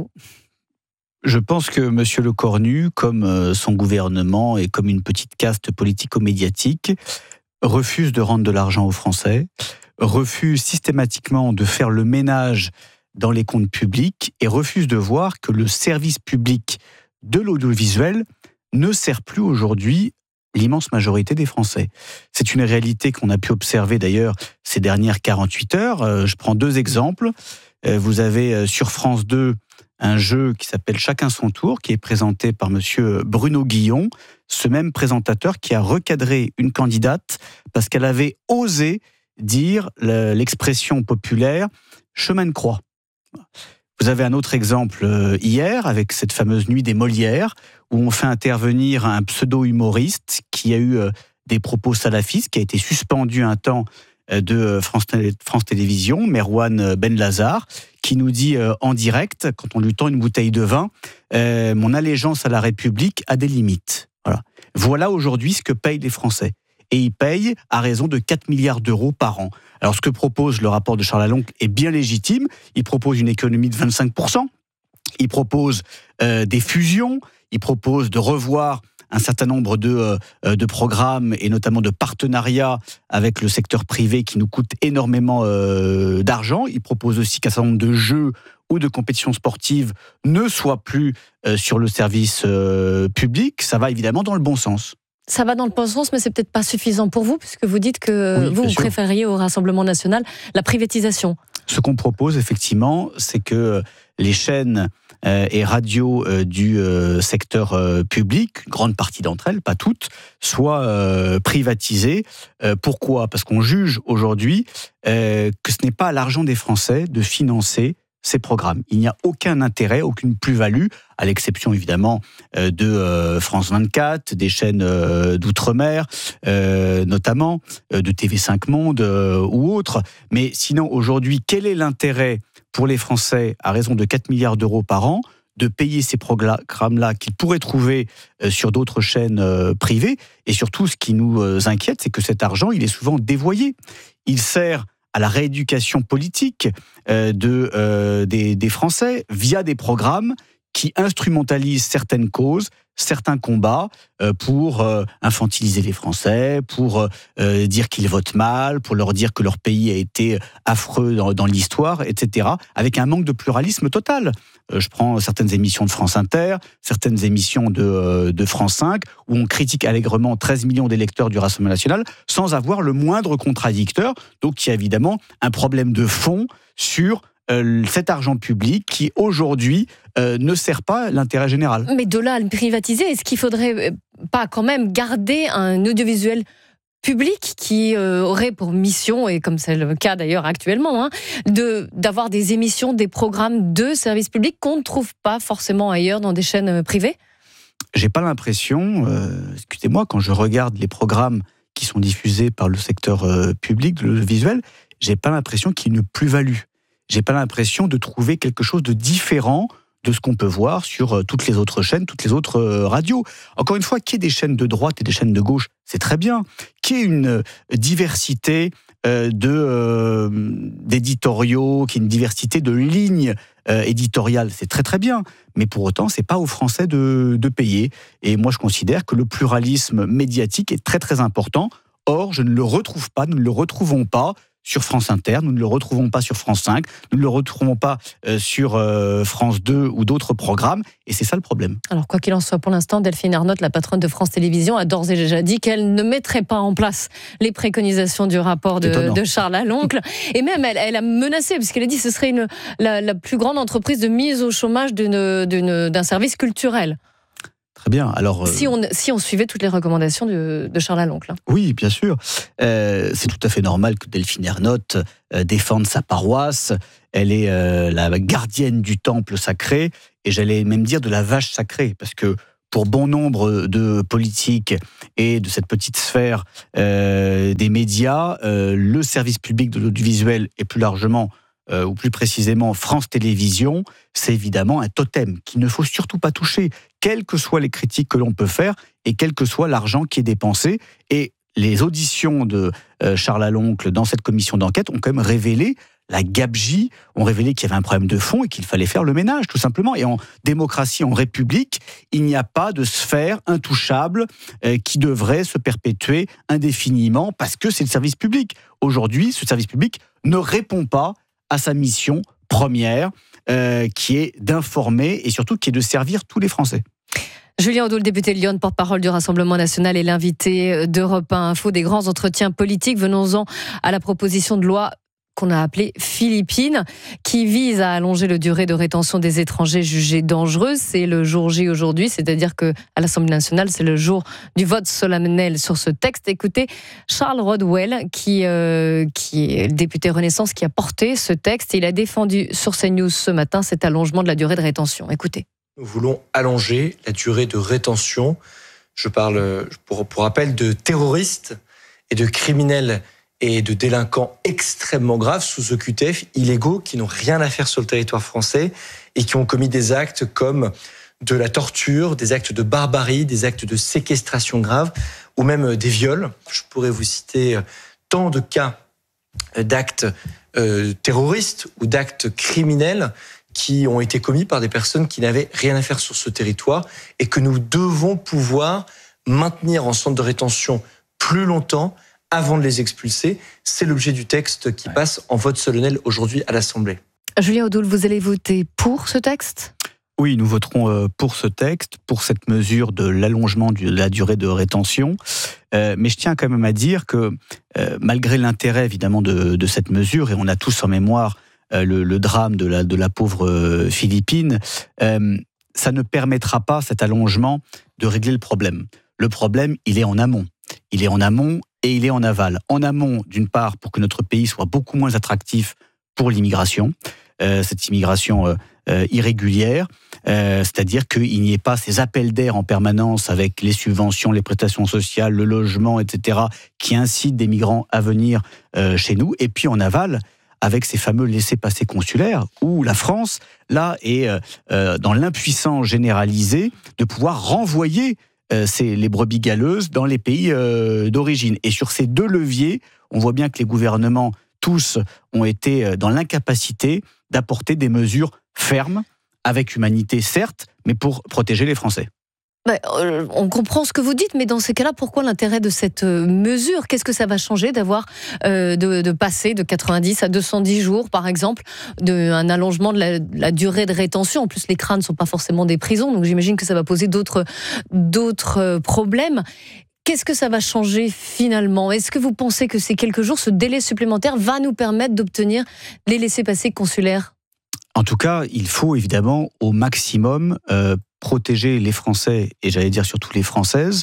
Je pense que M. Lecornu, comme son gouvernement et comme une petite caste politico-médiatique, refuse de rendre de l'argent aux Français, refuse systématiquement de faire le ménage dans les comptes publics et refuse de voir que le service public de l'audiovisuel ne sert plus aujourd'hui l'immense majorité des Français. C'est une réalité qu'on a pu observer d'ailleurs ces dernières 48 heures. Je prends 2 exemples. Vous avez sur France 2 un jeu qui s'appelle Chacun son tour, qui est présenté par monsieur Bruno Guillon, ce même présentateur qui a recadré une candidate parce qu'elle avait osé dire l'expression populaire « chemin de croix ». Vous avez un autre exemple hier, avec cette fameuse nuit des Molières, où on fait intervenir un pseudo-humoriste qui a eu des propos salafistes, qui a été suspendu un temps de France Télévisions, Merwan Benlazar, qui nous dit en direct, quand on lui tend une bouteille de vin, mon allégeance à la République a des limites. Voilà aujourd'hui ce que payent les Français. Et ils payent à raison de 4 milliards d'euros par an. Alors ce que propose le rapport de Charles Aloncle est bien légitime. Il propose une économie de 25%. Il propose des fusions. Il propose de revoir un certain nombre de programmes et notamment de partenariats avec le secteur privé qui nous coûte énormément d'argent. Il propose aussi qu'un certain nombre de jeux ou de compétitions sportives ne soient plus sur le service public. Ça va évidemment dans le bon sens. Ça va dans le bon sens, mais c'est peut-être pas suffisant pour vous, puisque vous dites que vous préfériez au Rassemblement national la privatisation. Ce qu'on propose, effectivement, c'est que les chaînes et radios du secteur public, une grande partie d'entre elles, pas toutes, soient privatisées. Pourquoi ? Parce qu'on juge aujourd'hui que ce n'est pas à l'argent des Français de financer ces programmes. Il n'y a aucun intérêt, aucune plus-value, à l'exception évidemment de France 24, des chaînes d'outre-mer, notamment de TV5 Monde ou autres. Mais sinon, aujourd'hui, quel est l'intérêt pour les Français, à raison de 4 milliards d'euros par an, de payer ces programmes-là qu'ils pourraient trouver sur d'autres chaînes privées ? Et surtout, ce qui nous inquiète, c'est que cet argent, il est souvent dévoyé. Il sert à la rééducation politique des Français via des programmes qui instrumentalisent certaines causes, certains combats pour infantiliser les Français, pour dire qu'ils votent mal, pour leur dire que leur pays a été affreux dans l'histoire, etc., avec un manque de pluralisme total. Je prends certaines émissions de France Inter, certaines émissions de France 5, où on critique allègrement 13 millions d'électeurs du Rassemblement national, sans avoir le moindre contradicteur. Donc il y a évidemment un problème de fond sur cet argent public qui, aujourd'hui, ne sert pas l'intérêt général. Mais de là à le privatiser, est-ce qu'il ne faudrait pas quand même garder un audiovisuel public qui aurait pour mission, et comme c'est le cas d'ailleurs actuellement, d'avoir des émissions, des programmes de service public qu'on ne trouve pas forcément ailleurs dans des chaînes privées ? J'ai pas l'impression, excusez-moi, quand je regarde les programmes qui sont diffusés par le secteur public de l'audiovisuel, j'ai pas l'impression qu'il y ait une plus-value. J'ai pas l'impression de trouver quelque chose de différent de ce qu'on peut voir sur toutes les autres chaînes, toutes les autres radios. Encore une fois, qu'il y ait des chaînes de droite et des chaînes de gauche, c'est très bien. Qu'il y ait une diversité d'éditoriaux, qu'il y ait une diversité de lignes éditoriales, c'est très très bien. Mais pour autant, c'est pas aux Français de payer. Et moi, je considère que le pluralisme médiatique est très très important. Or, je ne le retrouve pas, nous ne le retrouvons pas sur France Inter, nous ne le retrouvons pas sur France 5, nous ne le retrouvons pas sur France 2 ou d'autres programmes, et c'est ça le problème. Alors quoi qu'il en soit, pour l'instant, Delphine Ernotte, la patronne de France Télévisions, a d'ores et déjà dit qu'elle ne mettrait pas en place les préconisations du rapport de Charles Aloncle, et même elle a menacé, parce qu'elle a dit que ce serait la plus grande entreprise de mise au chômage d'un service culturel. Très bien. Alors, si on suivait toutes les recommandations de Charles Aloncle. Oui, bien sûr. C'est tout à fait normal que Delphine Ernotte défende sa paroisse. Elle est la gardienne du temple sacré, et j'allais même dire de la vache sacrée, parce que pour bon nombre de politiques et de cette petite sphère des médias, le service public de l'audiovisuel et plus largement ou plus précisément France Télévisions, c'est évidemment un totem qu'il ne faut surtout pas toucher, quelles que soient les critiques que l'on peut faire et quel que soit l'argent qui est dépensé. Et les auditions de Charles Aloncle dans cette commission d'enquête ont quand même révélé la gabegie, ont révélé qu'il y avait un problème de fond et qu'il fallait faire le ménage, tout simplement. Et en démocratie, en république, il n'y a pas de sphère intouchable qui devrait se perpétuer indéfiniment parce que c'est le service public. Aujourd'hui, ce service public ne répond pas à sa mission première, qui est d'informer et surtout qui est de servir tous les Français. Julien Audoul, député de Lyon, porte-parole du Rassemblement national et l'invité d'Europe 1 Info, des grands entretiens politiques. Venons-en à la proposition de loi qu'on a appelée Philippines, qui vise à allonger la durée de rétention des étrangers jugés dangereux. C'est le jour J aujourd'hui, c'est-à-dire qu'à l'Assemblée nationale, c'est le jour du vote solennel sur ce texte. Écoutez, Charles Rodwell, qui est le député Renaissance, qui a porté ce texte. Il a défendu sur CNews ce matin cet allongement de la durée de rétention. Écoutez. Nous voulons allonger la durée de rétention. Je parle, pour rappel, de terroristes et de criminels et de délinquants extrêmement graves sous OQTF, illégaux, qui n'ont rien à faire sur le territoire français et qui ont commis des actes comme de la torture, des actes de barbarie, des actes de séquestration grave ou même des viols. Je pourrais vous citer tant de cas d'actes terroristes ou d'actes criminels qui ont été commis par des personnes qui n'avaient rien à faire sur ce territoire et que nous devons pouvoir maintenir en centre de rétention plus longtemps avant de les expulser. C'est l'objet du texte qui passe en vote solennel aujourd'hui à l'Assemblée. Julien Audoul, vous allez voter pour ce texte ? Oui, nous voterons pour ce texte, pour cette mesure de l'allongement de la durée de rétention. Mais je tiens quand même à dire que malgré l'intérêt évidemment de cette mesure, et on a tous en mémoire le drame de la pauvre Philippine, ça ne permettra pas, cet allongement, de régler le problème. Le problème, il est en amont. Il est en amont et il est en aval. En amont, d'une part, pour que notre pays soit beaucoup moins attractif pour l'immigration, cette immigration irrégulière, c'est-à-dire qu'il n'y ait pas ces appels d'air en permanence avec les subventions, les prestations sociales, le logement, etc., qui incitent des migrants à venir chez nous. Et puis en aval, avec ces fameux laissez-passer consulaires, où la France, là, est dans l'impuissance généralisée de pouvoir renvoyer les brebis galeuses dans les pays d'origine. Et sur ces deux leviers, on voit bien que les gouvernements, tous, ont été dans l'incapacité d'apporter des mesures fermes, avec humanité certes, mais pour protéger les Français. On comprend ce que vous dites, mais dans ces cas-là, pourquoi l'intérêt de cette mesure ? Qu'est-ce que ça va changer d'avoir de passer de 90 à 210 jours, par exemple, un allongement de la durée de rétention ? En plus, les CRA ne sont pas forcément des prisons, donc j'imagine que ça va poser d'autres problèmes. Qu'est-ce que ça va changer finalement ? Est-ce que vous pensez que ces quelques jours, ce délai supplémentaire va nous permettre d'obtenir les laissez-passer consulaires ? En tout cas, il faut évidemment au maximum protéger les Français, et j'allais dire surtout les Françaises,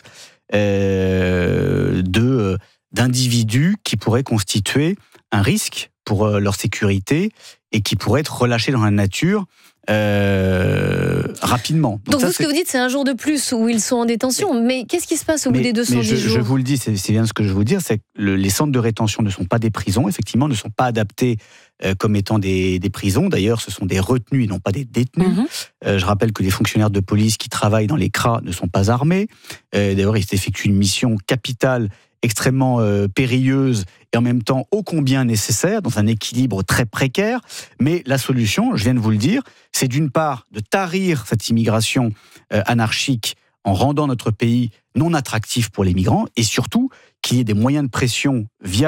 d'individus qui pourraient constituer un risque pour leur sécurité et qui pourraient être relâchés dans la nature rapidement. Donc ce que vous dites, c'est un jour de plus où ils sont en détention. Mais qu'est-ce qui se passe au bout des 210 jours ? Je vous le dis, c'est bien ce que je veux vous dire, c'est que les centres de rétention ne sont pas des prisons, effectivement, ne sont pas adaptés comme étant des prisons. D'ailleurs, ce sont des retenus et non pas des détenus. Je rappelle que les fonctionnaires de police qui travaillent dans les CRA ne sont pas armés. D'ailleurs, ils effectuent une mission capitale extrêmement périlleuse et en même temps ô combien nécessaire, dans un équilibre très précaire. Mais la solution, je viens de vous le dire, c'est d'une part de tarir cette immigration anarchique en rendant notre pays non attractif pour les migrants, et surtout qu'il y ait des moyens de pression via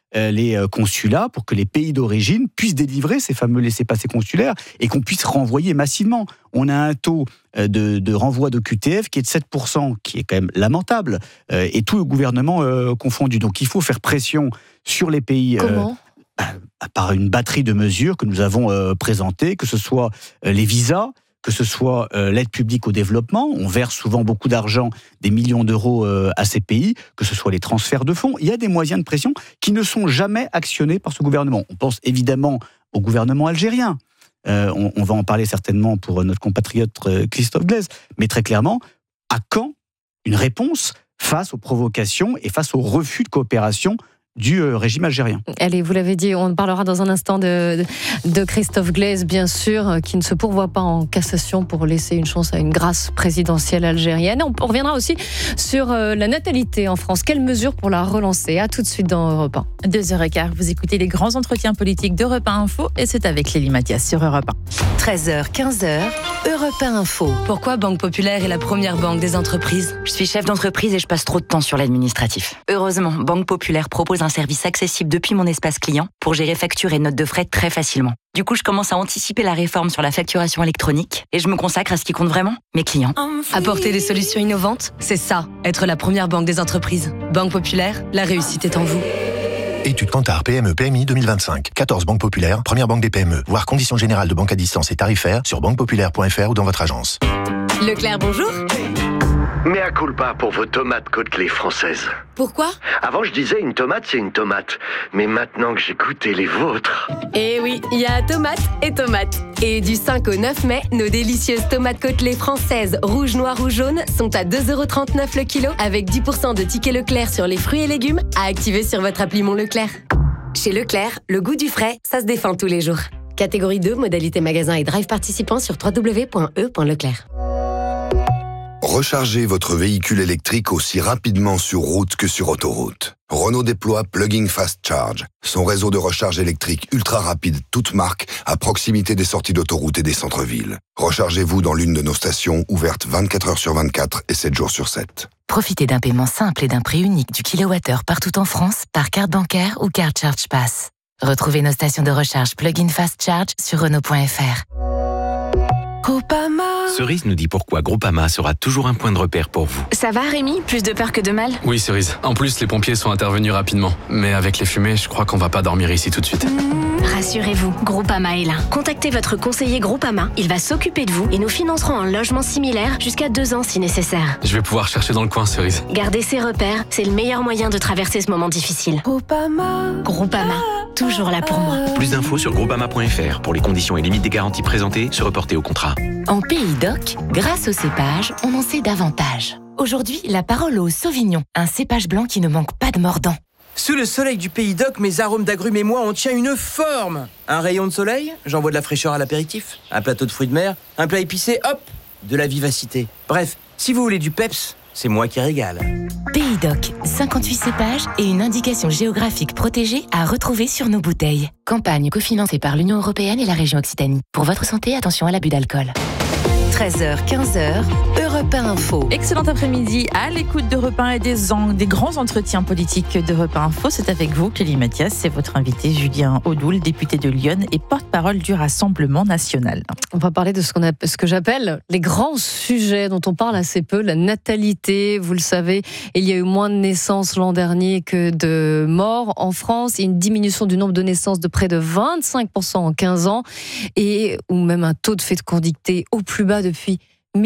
les consulats pour que les pays d'origine puissent délivrer ces fameux laissez-passer consulaires et qu'on puisse renvoyer massivement. On a un taux de renvoi d'OQTF qui est de 7%, qui est quand même lamentable, et tout le gouvernement confondu. Donc il faut faire pression sur les pays... Comment par une batterie de mesures que nous avons présentées, que ce soit les visas, que ce soit l'aide publique au développement, on verse souvent beaucoup d'argent, des millions d'euros à ces pays, que ce soit les transferts de fonds. Il y a des moyens de pression qui ne sont jamais actionnés par ce gouvernement. On pense évidemment au gouvernement algérien. On va en parler certainement pour notre compatriote Christophe Glaise. Mais très clairement, à quand une réponse face aux provocations et face au refus de coopération du régime algérien? Allez, vous l'avez dit, on parlera dans un instant de Christophe Glaise, bien sûr, qui ne se pourvoit pas en cassation pour laisser une chance à une grâce présidentielle algérienne. On reviendra aussi sur la natalité en France. Quelles mesures pour la relancer? À tout de suite dans Europe 1. 2h15, vous écoutez les grands entretiens politiques d'Europe 1 Info et c'est avec Lélie Mathias sur Europe 1. 13h, 15h, Europe 1 Info. Pourquoi Banque Populaire est la première banque des entreprises? Je suis chef d'entreprise et je passe trop de temps sur l'administratif. Heureusement, Banque Populaire propose un service accessible depuis mon espace client pour gérer factures et notes de frais très facilement. Du coup, je commence à anticiper la réforme sur la facturation électronique et je me consacre à ce qui compte vraiment, mes clients. Apporter des solutions innovantes, c'est ça, être la première banque des entreprises. Banque Populaire, la réussite est en vous. Étude Kantar PME PMI 2025. 14 banques populaires, première banque des PME. Voir conditions générales de banque à distance et tarifaires sur banquepopulaire.fr ou dans votre agence. Leclerc, bonjour. Mea culpa pour vos tomates côtelées françaises. Pourquoi? Avant, je disais une tomate, c'est une tomate. Mais maintenant que j'ai goûté les vôtres... Eh oui, il y a tomates et tomates. Et du 5 au 9 mai, nos délicieuses tomates côtelées françaises, rouges, noires ou jaunes, sont à 2,39€ le kilo, avec 10% de tickets Leclerc sur les fruits et légumes, à activer sur votre appli Mon Leclerc. Chez Leclerc, le goût du frais, ça se défend tous les jours. Catégorie 2, modalité magasin et drive participant sur www.e.leclerc. Rechargez votre véhicule électrique aussi rapidement sur route que sur autoroute. Renault déploie Plug-in Fast Charge, son réseau de recharge électrique ultra rapide, toute marque, à proximité des sorties d'autoroute et des centres-villes. Rechargez-vous dans l'une de nos stations, ouvertes 24 heures sur 24 et 7 jours sur 7. Profitez d'un paiement simple et d'un prix unique du kilowattheure partout en France, par carte bancaire ou carte Charge Pass. Retrouvez nos stations de recharge Plug-in Fast Charge sur Renault.fr. Groupama. Cerise nous dit pourquoi Groupama sera toujours un point de repère pour vous. Ça va, Rémi? Plus de peur que de mal? Oui, Cerise. En plus, les pompiers sont intervenus rapidement. Mais avec les fumées, je crois qu'on va pas dormir ici tout de suite. Rassurez-vous, Groupama est là. Contactez votre conseiller Groupama. Il va s'occuper de vous et nous financerons un logement similaire jusqu'à 2 ans si nécessaire. Je vais pouvoir chercher dans le coin, Cerise. Garder ses repères, c'est le meilleur moyen de traverser ce moment difficile. Groupama, toujours là pour moi. Plus d'infos sur groupama.fr pour les conditions et limites des garanties présentées, se reporter au contrat. En Pays d'Oc, grâce au cépage, on en sait davantage. Aujourd'hui, la parole au Sauvignon, un cépage blanc qui ne manque pas de mordant. Sous le soleil du Pays d'Oc, mes arômes d'agrumes et moi, on tient une forme. Un rayon de soleil, j'envoie de la fraîcheur à l'apéritif. Un plateau de fruits de mer, un plat épicé, hop, de la vivacité. Bref, si vous voulez du peps, c'est moi qui régale. Pays d'Oc, 58 cépages et une indication géographique protégée à retrouver sur nos bouteilles. Campagne cofinancée par l'Union européenne et la région Occitanie. Pour votre santé, attention à l'abus d'alcool. 13h, 15h, Europe 1 Info. Excellent après-midi à l'écoute d'Europe 1 et des grands entretiens politiques d'Europe 1 Info. C'est avec vous, Lélie Mathias, c'est votre invité Julien Audoul, député de Lyon et porte-parole du Rassemblement national. On va parler de ce que j'appelle les grands sujets dont on parle assez peu, la natalité. Vous le savez, il y a eu moins de naissances l'an dernier que de morts en France. Il y a une diminution du nombre de naissances de près de 25% en 15 ans ou même un taux de fécondité au plus bas depuis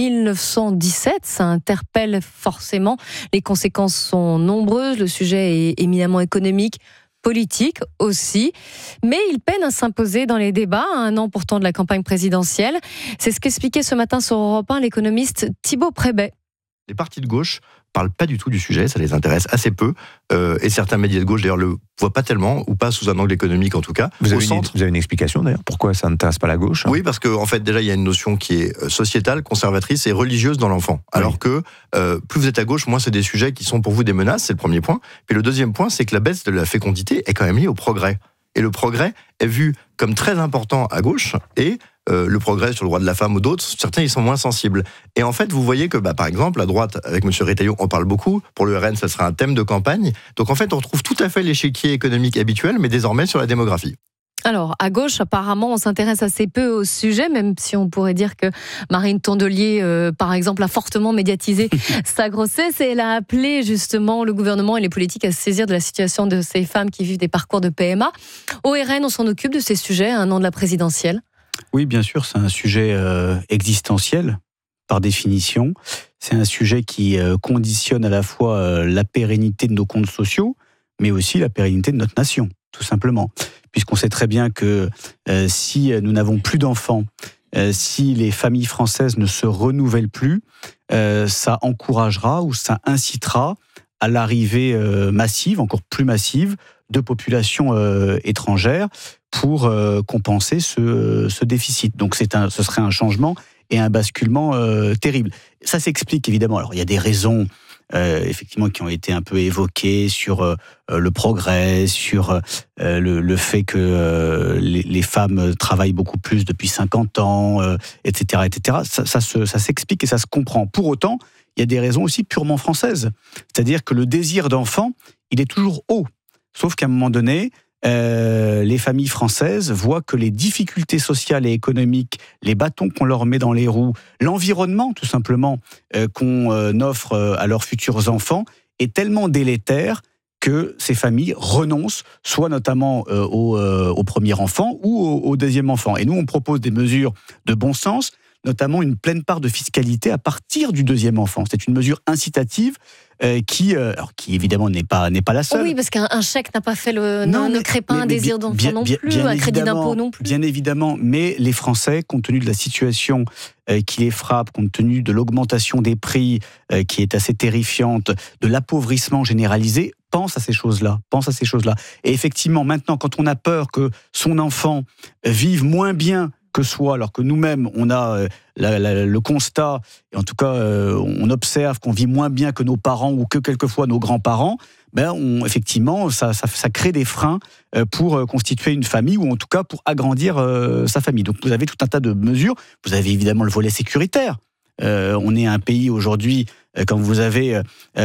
1917, ça interpelle forcément. Les conséquences sont nombreuses, le sujet est éminemment économique, politique aussi, mais il peine à s'imposer dans les débats, à 1 an pourtant de la campagne présidentielle. C'est ce qu'expliquait ce matin sur Europe 1 l'économiste Thibaut Prébet. Les partis de gauche parlent pas du tout du sujet, ça les intéresse assez peu, et certains médias de gauche d'ailleurs le voient pas tellement, ou pas sous un angle économique en tout cas. Vous avez une explication d'ailleurs, pourquoi ça n'intéresse pas la gauche? Oui, parce qu'en fait déjà il y a une notion qui est sociétale, conservatrice et religieuse dans l'enfant, alors que plus vous êtes à gauche, moins c'est des sujets qui sont pour vous des menaces, c'est le premier point. Puis le deuxième point, c'est que la baisse de la fécondité est quand même liée au progrès. Et le progrès est vu comme très important à gauche, et Le Progrès sur le droit de la femme ou d'autres, certains ils sont moins sensibles. Et en fait, vous voyez que, par exemple, à droite, avec M. Retailleau, on parle beaucoup. Pour le RN, ça sera un thème de campagne. Donc en fait, on retrouve tout à fait l'échiquier économique habituel, mais désormais sur la démographie. Alors, à gauche, apparemment, on s'intéresse assez peu au sujet, même si on pourrait dire que Marine Tondelier, par exemple, a fortement médiatisé sa grossesse et elle a appelé justement le gouvernement et les politiques à se saisir de la situation de ces femmes qui vivent des parcours de PMA. Au RN, on s'en occupe de ces sujets à un an de la présidentielle. Oui, bien sûr, c'est un sujet existentiel, par définition. C'est un sujet qui conditionne à la fois la pérennité de nos comptes sociaux, mais aussi la pérennité de notre nation, tout simplement. Puisqu'on sait très bien que si nous n'avons plus d'enfants, si les familles françaises ne se renouvellent plus, ça encouragera ou ça incitera à l'arrivée massive, encore plus massive, de populations étrangères pour compenser ce déficit. Donc ce serait un changement et un basculement terrible. Ça s'explique évidemment. Alors il y a des raisons effectivement qui ont été un peu évoquées sur le progrès, sur le fait que les femmes travaillent beaucoup plus depuis 50 ans, etc. etc. Ça s'explique et ça se comprend. Pour autant, il y a des raisons aussi purement françaises. C'est-à-dire que le désir d'enfant, il est toujours haut. Sauf qu'à un moment donné, les familles françaises voient que les difficultés sociales et économiques, les bâtons qu'on leur met dans les roues, l'environnement tout simplement qu'on offre à leurs futurs enfants est tellement délétère que ces familles renoncent, soit notamment au premier enfant ou au deuxième enfant. Et nous, on propose des mesures de bon sens, notamment une pleine part de fiscalité à partir du deuxième enfant. C'est une mesure incitative qui évidemment n'est pas la seule. Oui, parce qu'un chèque n'a pas fait ne crée pas un désir d'enfant non plus, un crédit d'impôt non plus. Bien évidemment, mais les Français, compte tenu de la situation qui les frappe, compte tenu de l'augmentation des prix qui est assez terrifiante, de l'appauvrissement généralisé, pense à ces choses-là. Et effectivement, maintenant, quand on a peur que son enfant vive moins bien que soi, alors que nous-mêmes, on a le constat, et en tout cas, on observe qu'on vit moins bien que nos parents ou que quelquefois nos grands-parents, effectivement, ça crée des freins pour constituer une famille ou en tout cas pour agrandir sa famille. Donc vous avez tout un tas de mesures. Vous avez évidemment le volet sécuritaire. On est un pays aujourd'hui, quand vous avez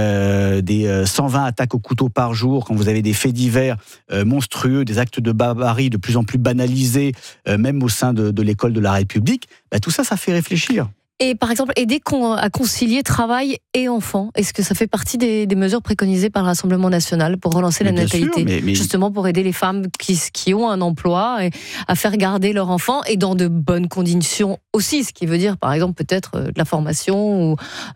des 120 attaques au couteau par jour, quand vous avez des faits divers monstrueux, des actes de barbarie de plus en plus banalisés, même au sein de l'école de la République, tout ça, ça fait réfléchir. Et par exemple, aider à concilier travail et enfants, est-ce que ça fait partie des mesures préconisées par le Rassemblement national pour relancer la natalité, justement pour aider les femmes qui ont un emploi à faire garder leur enfant et dans de bonnes conditions aussi, ce qui veut dire par exemple peut-être de la formation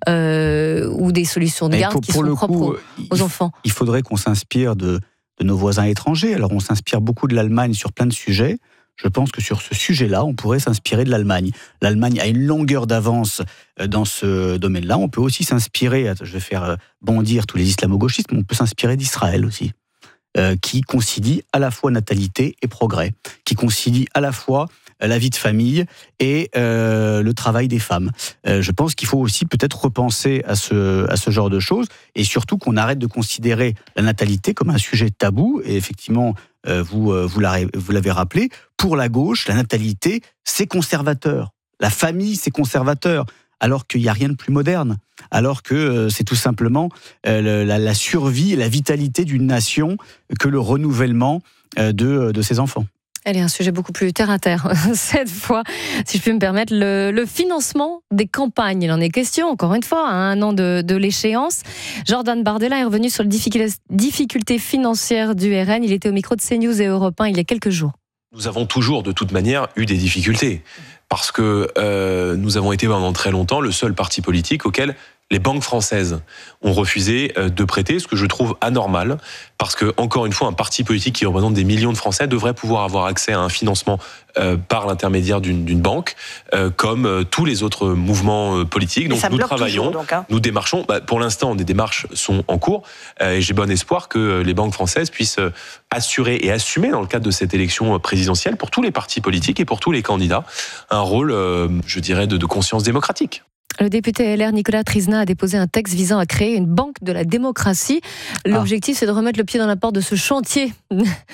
ou des solutions de garde qui sont propres aux enfants. Il faudrait qu'on s'inspire de nos voisins étrangers. Alors on s'inspire beaucoup de l'Allemagne sur plein de sujets. Je pense que sur ce sujet-là, on pourrait s'inspirer de l'Allemagne. L'Allemagne a une longueur d'avance dans ce domaine-là. On peut aussi s'inspirer, je vais faire bondir tous les islamo-gauchistes, mais on peut s'inspirer d'Israël aussi, qui concilie à la fois natalité et progrès, qui concilie à la fois la vie de famille et le travail des femmes. Je pense qu'il faut aussi peut-être repenser à ce genre de choses et surtout qu'on arrête de considérer la natalité comme un sujet tabou. Et effectivement, vous l'avez rappelé, pour la gauche, la natalité, c'est conservateur. La famille, c'est conservateur. Alors qu'il n'y a rien de plus moderne. Alors que c'est tout simplement la survie et la vitalité d'une nation que le renouvellement de ses enfants. Elle est un sujet beaucoup plus terre-à-terre, cette fois, si je puis me permettre. Le financement des campagnes, il en est question, encore une fois, à un an de l'échéance. Jordan Bardella est revenu sur les difficultés financières du RN. Il était au micro de CNews et Europe 1 il y a quelques jours. Nous avons toujours, de toute manière, eu des difficultés. Parce que nous avons été pendant très longtemps le seul parti politique auquel les banques françaises ont refusé de prêter, ce que je trouve anormal, parce que, encore une fois, un parti politique qui représente des millions de Français devrait pouvoir avoir accès à un financement par l'intermédiaire d'une banque, comme tous les autres mouvements politiques. Donc nous travaillons, nous démarchons. Pour l'instant, des démarches sont en cours, et j'ai bon espoir que les banques françaises puissent assurer et assumer, dans le cadre de cette élection présidentielle, pour tous les partis politiques et pour tous les candidats, un rôle, je dirais, de conscience démocratique. Le député LR Nicolas Trizna a déposé un texte visant à créer une banque de la démocratie. L'objectif, c'est de remettre le pied dans la porte de ce chantier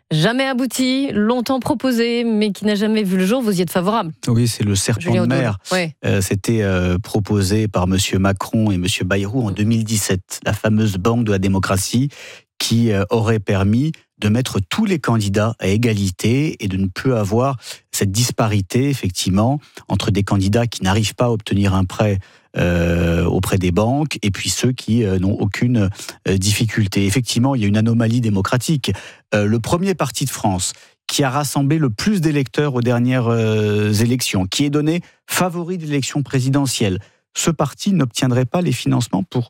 jamais abouti, longtemps proposé, mais qui n'a jamais vu le jour. Vous y êtes favorable? Oui, c'est le serpent Julien de mer. Ouais. C'était proposé par M. Macron et M. Bayrou en 2017, la fameuse banque de la démocratie qui aurait permis de mettre tous les candidats à égalité et de ne plus avoir cette disparité, effectivement, entre des candidats qui n'arrivent pas à obtenir un prêt auprès des banques et puis ceux qui n'ont aucune difficulté. Effectivement, il y a une anomalie démocratique. Le premier parti de France qui a rassemblé le plus d'électeurs aux dernières élections, qui est donné favori de l'élection présidentielle, ce parti n'obtiendrait pas les financements pour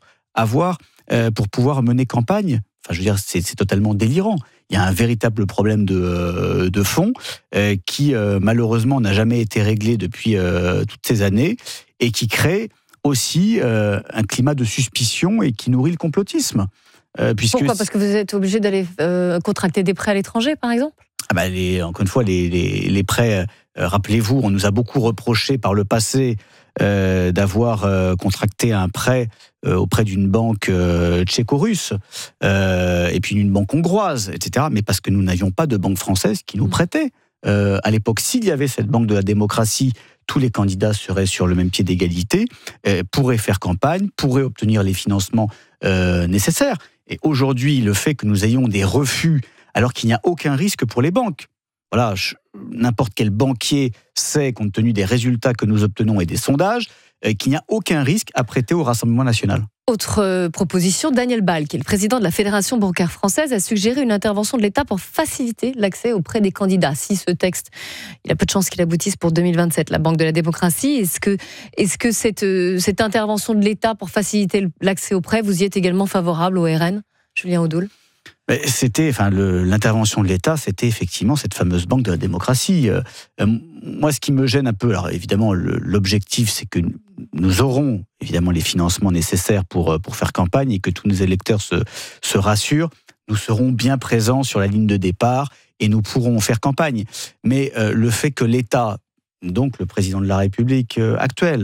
pouvoir mener campagne. Enfin, je veux dire, c'est totalement délirant. Il y a un véritable problème de fond qui, malheureusement, n'a jamais été réglé depuis toutes ces années et qui crée aussi un climat de suspicion et qui nourrit le complotisme. Pourquoi ? Parce que vous êtes obligé d'aller contracter des prêts à l'étranger, par exemple ? Encore une fois, les prêts, rappelez-vous, on nous a beaucoup reproché par le passé d'avoir contracté un prêt auprès d'une banque tchéco-russe et puis d'une banque hongroise, etc. Mais parce que nous n'avions pas de banque française qui nous prêtait. À l'époque, s'il y avait cette banque de la démocratie, tous les candidats seraient sur le même pied d'égalité, pourraient faire campagne, pourraient obtenir les financements nécessaires. Et aujourd'hui, le fait que nous ayons des refus, alors qu'il n'y a aucun risque pour les banques. Voilà, n'importe quel banquier sait, compte tenu des résultats que nous obtenons et des sondages, qu'il n'y a aucun risque à prêter au Rassemblement national. Autre proposition, Daniel Ball, qui est le président de la Fédération bancaire française, a suggéré une intervention de l'État pour faciliter l'accès auprès des candidats. Si ce texte, il a peu de chances qu'il aboutisse pour 2027, la Banque de la démocratie, est-ce que cette intervention de l'État pour faciliter l'accès auprès, vous y êtes également favorable au RN, Julien Audoul ? L'intervention de l'État, c'était effectivement cette fameuse banque de la démocratie. Moi, ce qui me gêne un peu, alors évidemment, l'objectif, c'est que nous aurons évidemment les financements nécessaires pour faire campagne et que tous nos électeurs se rassurent. Nous serons bien présents sur la ligne de départ et nous pourrons faire campagne. Mais le fait que l'État, donc le président de la République actuel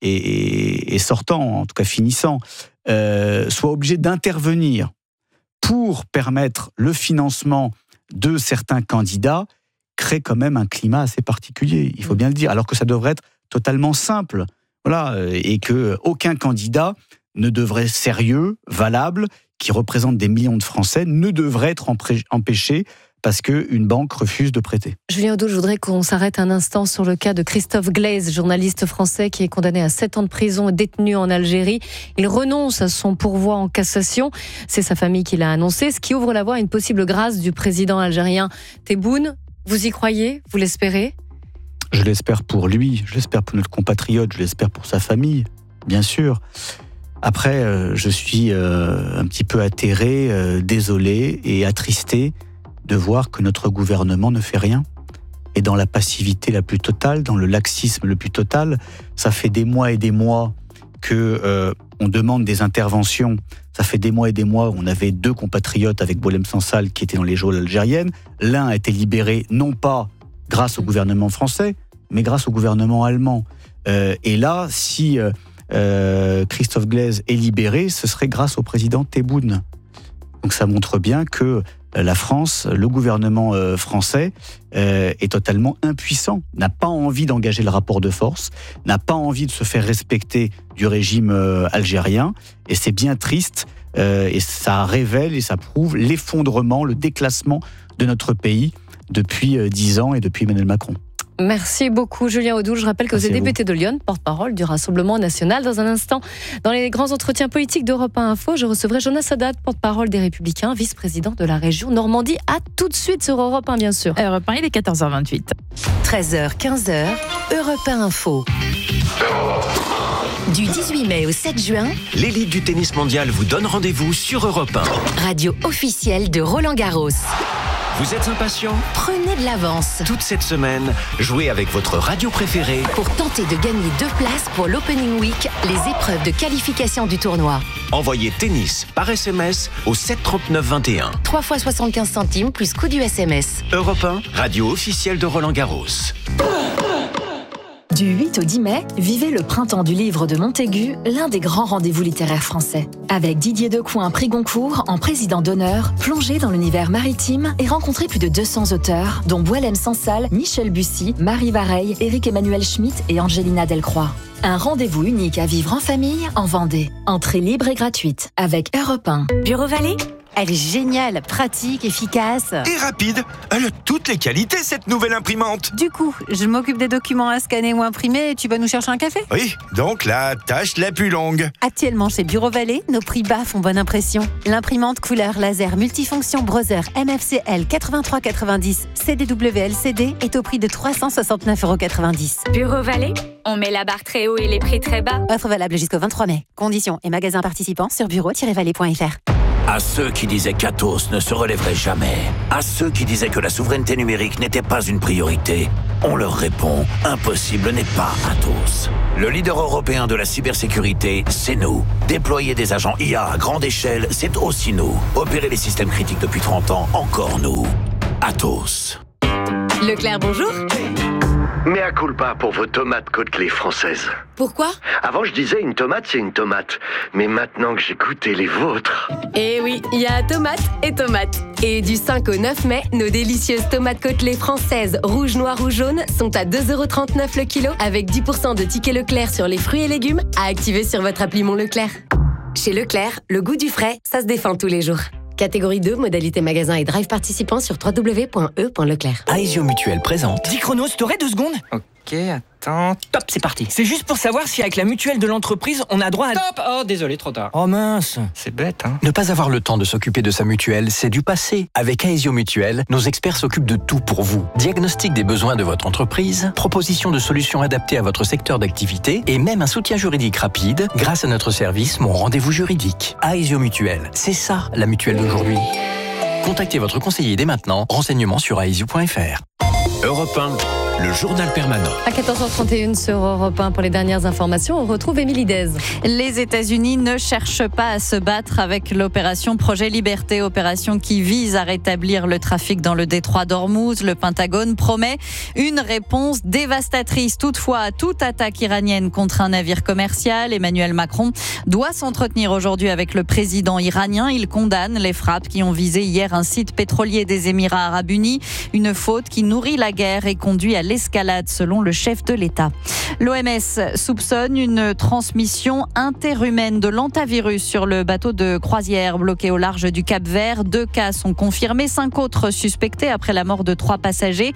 et sortant, en tout cas finissant, soit obligé d'intervenir pour permettre le financement de certains candidats, crée quand même un climat assez particulier, il faut bien le dire, alors que ça devrait être totalement simple. Voilà, et qu'aucun candidat ne devrait sérieux, valable, qui représente des millions de Français, ne devrait être empêché parce qu'une banque refuse de prêter. Julien Audoul, je voudrais qu'on s'arrête un instant sur le cas de Christophe Glaise, journaliste français qui est condamné à 7 ans de prison et détenu en Algérie. Il renonce à son pourvoi en cassation. C'est sa famille qui l'a annoncé, ce qui ouvre la voie à une possible grâce du président algérien Tebboune. Vous y croyez ? Vous l'espérez ? Je l'espère pour lui, je l'espère pour notre compatriote, je l'espère pour sa famille, bien sûr. Après, je suis un petit peu atterré, désolé et attristé de voir que notre gouvernement ne fait rien. Et dans la passivité la plus totale, dans le laxisme le plus total, ça fait des mois et des mois que on demande des interventions. Ça fait des mois et des mois, on avait 2 compatriotes avec Boualem Sansal qui étaient dans les geôles algériennes. L'un a été libéré, non pas grâce au gouvernement français, mais grâce au gouvernement allemand. Et là, si Christophe Glaise est libéré, ce serait grâce au président Tebboune. Donc ça montre bien que la France, le gouvernement français est totalement impuissant, n'a pas envie d'engager le rapport de force, n'a pas envie de se faire respecter du régime algérien, et c'est bien triste, et ça révèle et ça prouve l'effondrement, le déclassement de notre pays depuis 10 ans et depuis Emmanuel Macron. Merci beaucoup Julien Audoul. Je rappelle que vous êtes député de Lyon, porte-parole du Rassemblement national. Dans un instant, dans les grands entretiens politiques d'Europe 1 Info, je recevrai Jonas Haddad, porte-parole des Républicains, vice-président de la région Normandie. À tout de suite sur Europe 1, bien sûr. Europe 1, il est 14h28. 13h, 15h, Europe 1 Info. Du 18 mai au 7 juin, l'élite du tennis mondial vous donne rendez-vous sur Europe 1. Radio officielle de Roland-Garros. Vous êtes impatient ? Prenez de l'avance. Toute cette semaine, jouez avec votre radio préférée pour tenter de gagner 2 places pour l'Opening Week, les épreuves de qualification du tournoi. Envoyez tennis par SMS au 739 21. 3 fois 75 centimes plus coût du SMS. Europe 1, radio officielle de Roland-Garros. Du 8 au 10 mai, vivez le printemps du livre de Montaigu, l'un des grands rendez-vous littéraires français. Avec Didier Decoing, prix Goncourt, en président d'honneur, plongez dans l'univers maritime et rencontrez plus de 200 auteurs, dont Boualem Sansal, Michel Bussy, Marie Vareille, Éric-Emmanuel Schmitt et Angelina Delcroix. Un rendez-vous unique à vivre en famille, en Vendée. Entrée libre et gratuite, avec Europe 1. Bureau Vallée, elle est géniale, pratique, efficace. Et rapide. Elle a toutes les qualités, cette nouvelle imprimante. Du coup, je m'occupe des documents à scanner ou imprimer et tu vas nous chercher un café? Oui, donc la tâche la plus longue. Actuellement chez Bureau Vallée, nos prix bas font bonne impression. L'imprimante couleur laser multifonction Brother MFCL 8390 CDW-LCD est au prix de 369,90 €. Bureau Vallée, on met la barre très haut et les prix très bas. Offre valable jusqu'au 23 mai. Conditions et magasins participants sur bureau-vallée.fr. À ceux qui disaient qu'Atos ne se relèverait jamais, à ceux qui disaient que la souveraineté numérique n'était pas une priorité, on leur répond, impossible n'est pas Atos. Le leader européen de la cybersécurité, c'est nous. Déployer des agents IA à grande échelle, c'est aussi nous. Opérer les systèmes critiques depuis 30 ans, encore nous. Atos. Leclerc, bonjour. Mea culpa pour vos tomates côtelées françaises. Pourquoi? Avant, je disais une tomate, c'est une tomate. Mais maintenant que j'ai goûté les vôtres... Eh oui, il y a tomate et tomate. Et du 5 au 9 mai, nos délicieuses tomates côtelées françaises, rouge, noir ou jaune, sont à 2,39 € le kilo, avec 10% de tickets Leclerc sur les fruits et légumes, à activer sur votre appli Mon Leclerc. Chez Leclerc, le goût du frais, ça se défend tous les jours. Catégorie 2, modalité magasin et drive participant sur www.e.leclerc. Aesio Mutuelle présente. 10 chronos, t'aurais 2 secondes? Ok, attends. Top, c'est parti. C'est juste pour savoir si avec la mutuelle de l'entreprise, on a droit à... Stop! Oh, désolé, trop tard. Oh mince. C'est bête, hein. Ne pas avoir le temps de s'occuper de sa mutuelle, c'est du passé. Avec Aesio Mutuelle, nos experts s'occupent de tout pour vous. Diagnostic des besoins de votre entreprise, proposition de solutions adaptées à votre secteur d'activité et même un soutien juridique rapide grâce à notre service Mon Rendez-vous Juridique. Aesio Mutuelle, c'est ça la mutuelle d'aujourd'hui. Contactez votre conseiller dès maintenant. Renseignements sur aesio.fr. Europe 1, le journal permanent. À 14h31 sur Europe 1 pour les dernières informations, on retrouve Émilie Dez. Les États-Unis ne cherchent pas à se battre avec l'opération Projet Liberté, opération qui vise à rétablir le trafic dans le détroit d'Ormuz. Le Pentagone promet une réponse dévastatrice. Toutefois, à toute attaque iranienne contre un navire commercial, Emmanuel Macron doit s'entretenir aujourd'hui avec le président iranien. Il condamne les frappes qui ont visé hier un site pétrolier des Émirats arabes unis. Une faute qui nourrit la guerre et conduit à l'escalade, selon le chef de l'État. L'OMS soupçonne une transmission interhumaine de l'hantavirus sur le bateau de croisière bloqué au large du Cap-Vert. 2 cas sont confirmés, 5 autres suspectés après la mort de 3 passagers.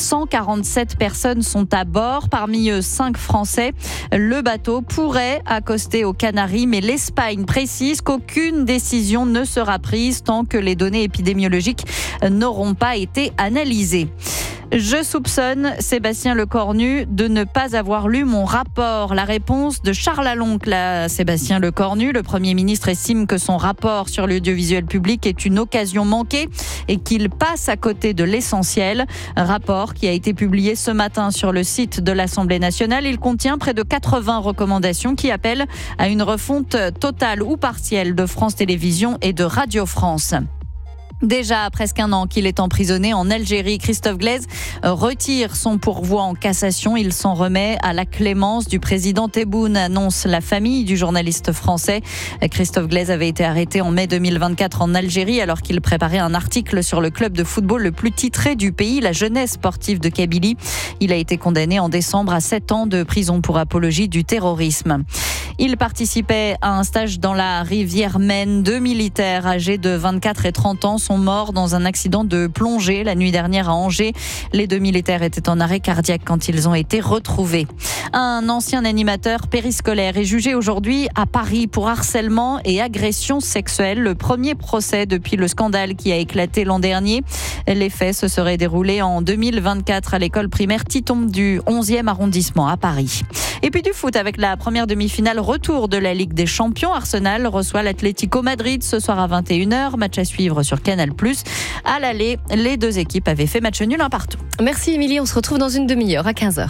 147 personnes sont à bord, parmi eux 5 Français. Le bateau pourrait accoster aux Canaries, mais l'Espagne précise qu'aucune décision ne sera prise tant que les données épidémiologiques n'auront pas été analysées. Je soupçonne Sébastien Lecornu de ne pas avoir lu mon rapport. La réponse de Charles Aloncle à Sébastien Lecornu. Le Premier ministre estime que son rapport sur l'audiovisuel public est une occasion manquée et qu'il passe à côté de l'essentiel. Un rapport qui a été publié ce matin sur le site de l'Assemblée nationale. Il contient près de 80 recommandations qui appellent à une refonte totale ou partielle de France Télévisions et de Radio France. Déjà presque un an qu'il est emprisonné en Algérie, Christophe Glaise retire son pourvoi en cassation. Il s'en remet à la clémence du président Tebboune, annonce la famille du journaliste français. Christophe Glaise avait été arrêté en mai 2024 en Algérie alors qu'il préparait un article sur le club de football le plus titré du pays, la Jeunesse sportive de Kabylie. Il a été condamné en décembre à 7 ans de prison pour apologie du terrorisme. Il participait à un stage dans la rivière Maine. 2 militaires âgés de 24 et 30 ans sont morts dans un accident de plongée la nuit dernière à Angers. Les 2 militaires étaient en arrêt cardiaque quand ils ont été retrouvés. Un ancien animateur périscolaire est jugé aujourd'hui à Paris pour harcèlement et agression sexuelle. Le premier procès depuis le scandale qui a éclaté l'an dernier. Les faits se seraient déroulés en 2024 à l'école primaire Titon du 11e arrondissement à Paris. Et puis du foot avec la première demi-finale retour de la Ligue des Champions. Arsenal reçoit l'Atlético Madrid ce soir à 21h. Match à suivre sur Canal+. À l'aller, les 2 équipes avaient fait match nul 1 partout. Merci Émilie, on se retrouve dans une demi-heure à 15h.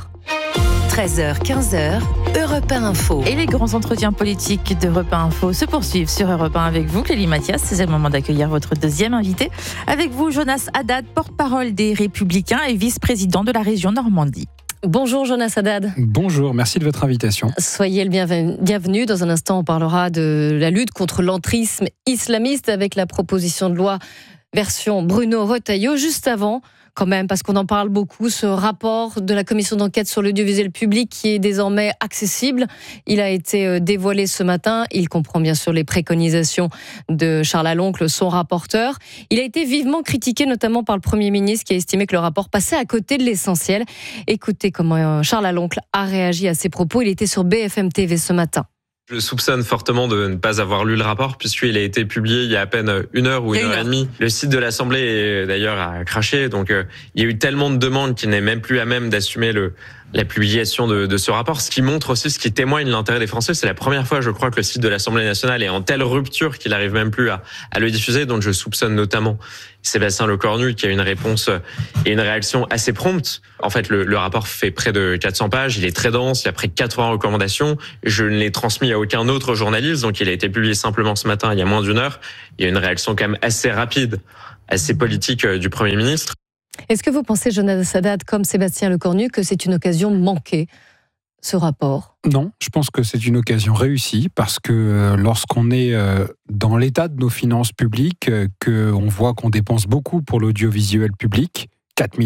13h, 15h, Europe 1 Info. Et les grands entretiens politiques d'Europe 1 Info se poursuivent sur Europe 1 avec vous, Clélie Mathias. C'est le moment d'accueillir votre deuxième invité. Avec vous, Jonas Haddad, porte-parole des Républicains et vice-président de la région Normandie. Bonjour Jonas Haddad. Bonjour, merci de votre invitation. Soyez le bienvenu. Dans un instant, on parlera de la lutte contre l'entrisme islamiste avec la proposition de loi version Bruno Retailleau. Juste avant, quand même, parce qu'on en parle beaucoup, ce rapport de la commission d'enquête sur l'audiovisuel public qui est désormais accessible. Il a été dévoilé ce matin. Il comprend bien sûr les préconisations de Charles Aloncle, son rapporteur. Il a été vivement critiqué, notamment par le Premier ministre qui a estimé que le rapport passait à côté de l'essentiel. Écoutez comment Charles Aloncle a réagi à ses propos. Il était sur BFM TV ce matin. Je soupçonne fortement de ne pas avoir lu le rapport puisqu'il a été publié il y a à peine 1 heure ou 1 heure et demie. Le site de l'Assemblée d'ailleurs a craché, donc il y a eu tellement de demandes qu'il n'est même plus à même d'assumer la publication de ce rapport. Ce qui montre aussi, ce qui témoigne l'intérêt des Français, c'est la première fois, je crois, que le site de l'Assemblée nationale est en telle rupture qu'il n'arrive même plus à le diffuser. Donc je soupçonne notamment Sébastien Lecornu qui a une réponse et une réaction assez prompte. En fait, le rapport fait près de 400 pages, il est très dense, il y a près de 80 recommandations. Je ne l'ai transmis à aucun autre journaliste, donc il a été publié simplement ce matin, il y a moins d'1 heure. Il y a une réaction quand même assez rapide, assez politique du Premier ministre. Est-ce que vous pensez, Jonas Haddad, comme Sébastien Lecornu, que c'est une occasion manquée, ce rapport ? Non, je pense que c'est une occasion réussie parce que lorsqu'on est dans l'état de nos finances publiques, qu'on voit qu'on dépense beaucoup pour l'audiovisuel public, 4 000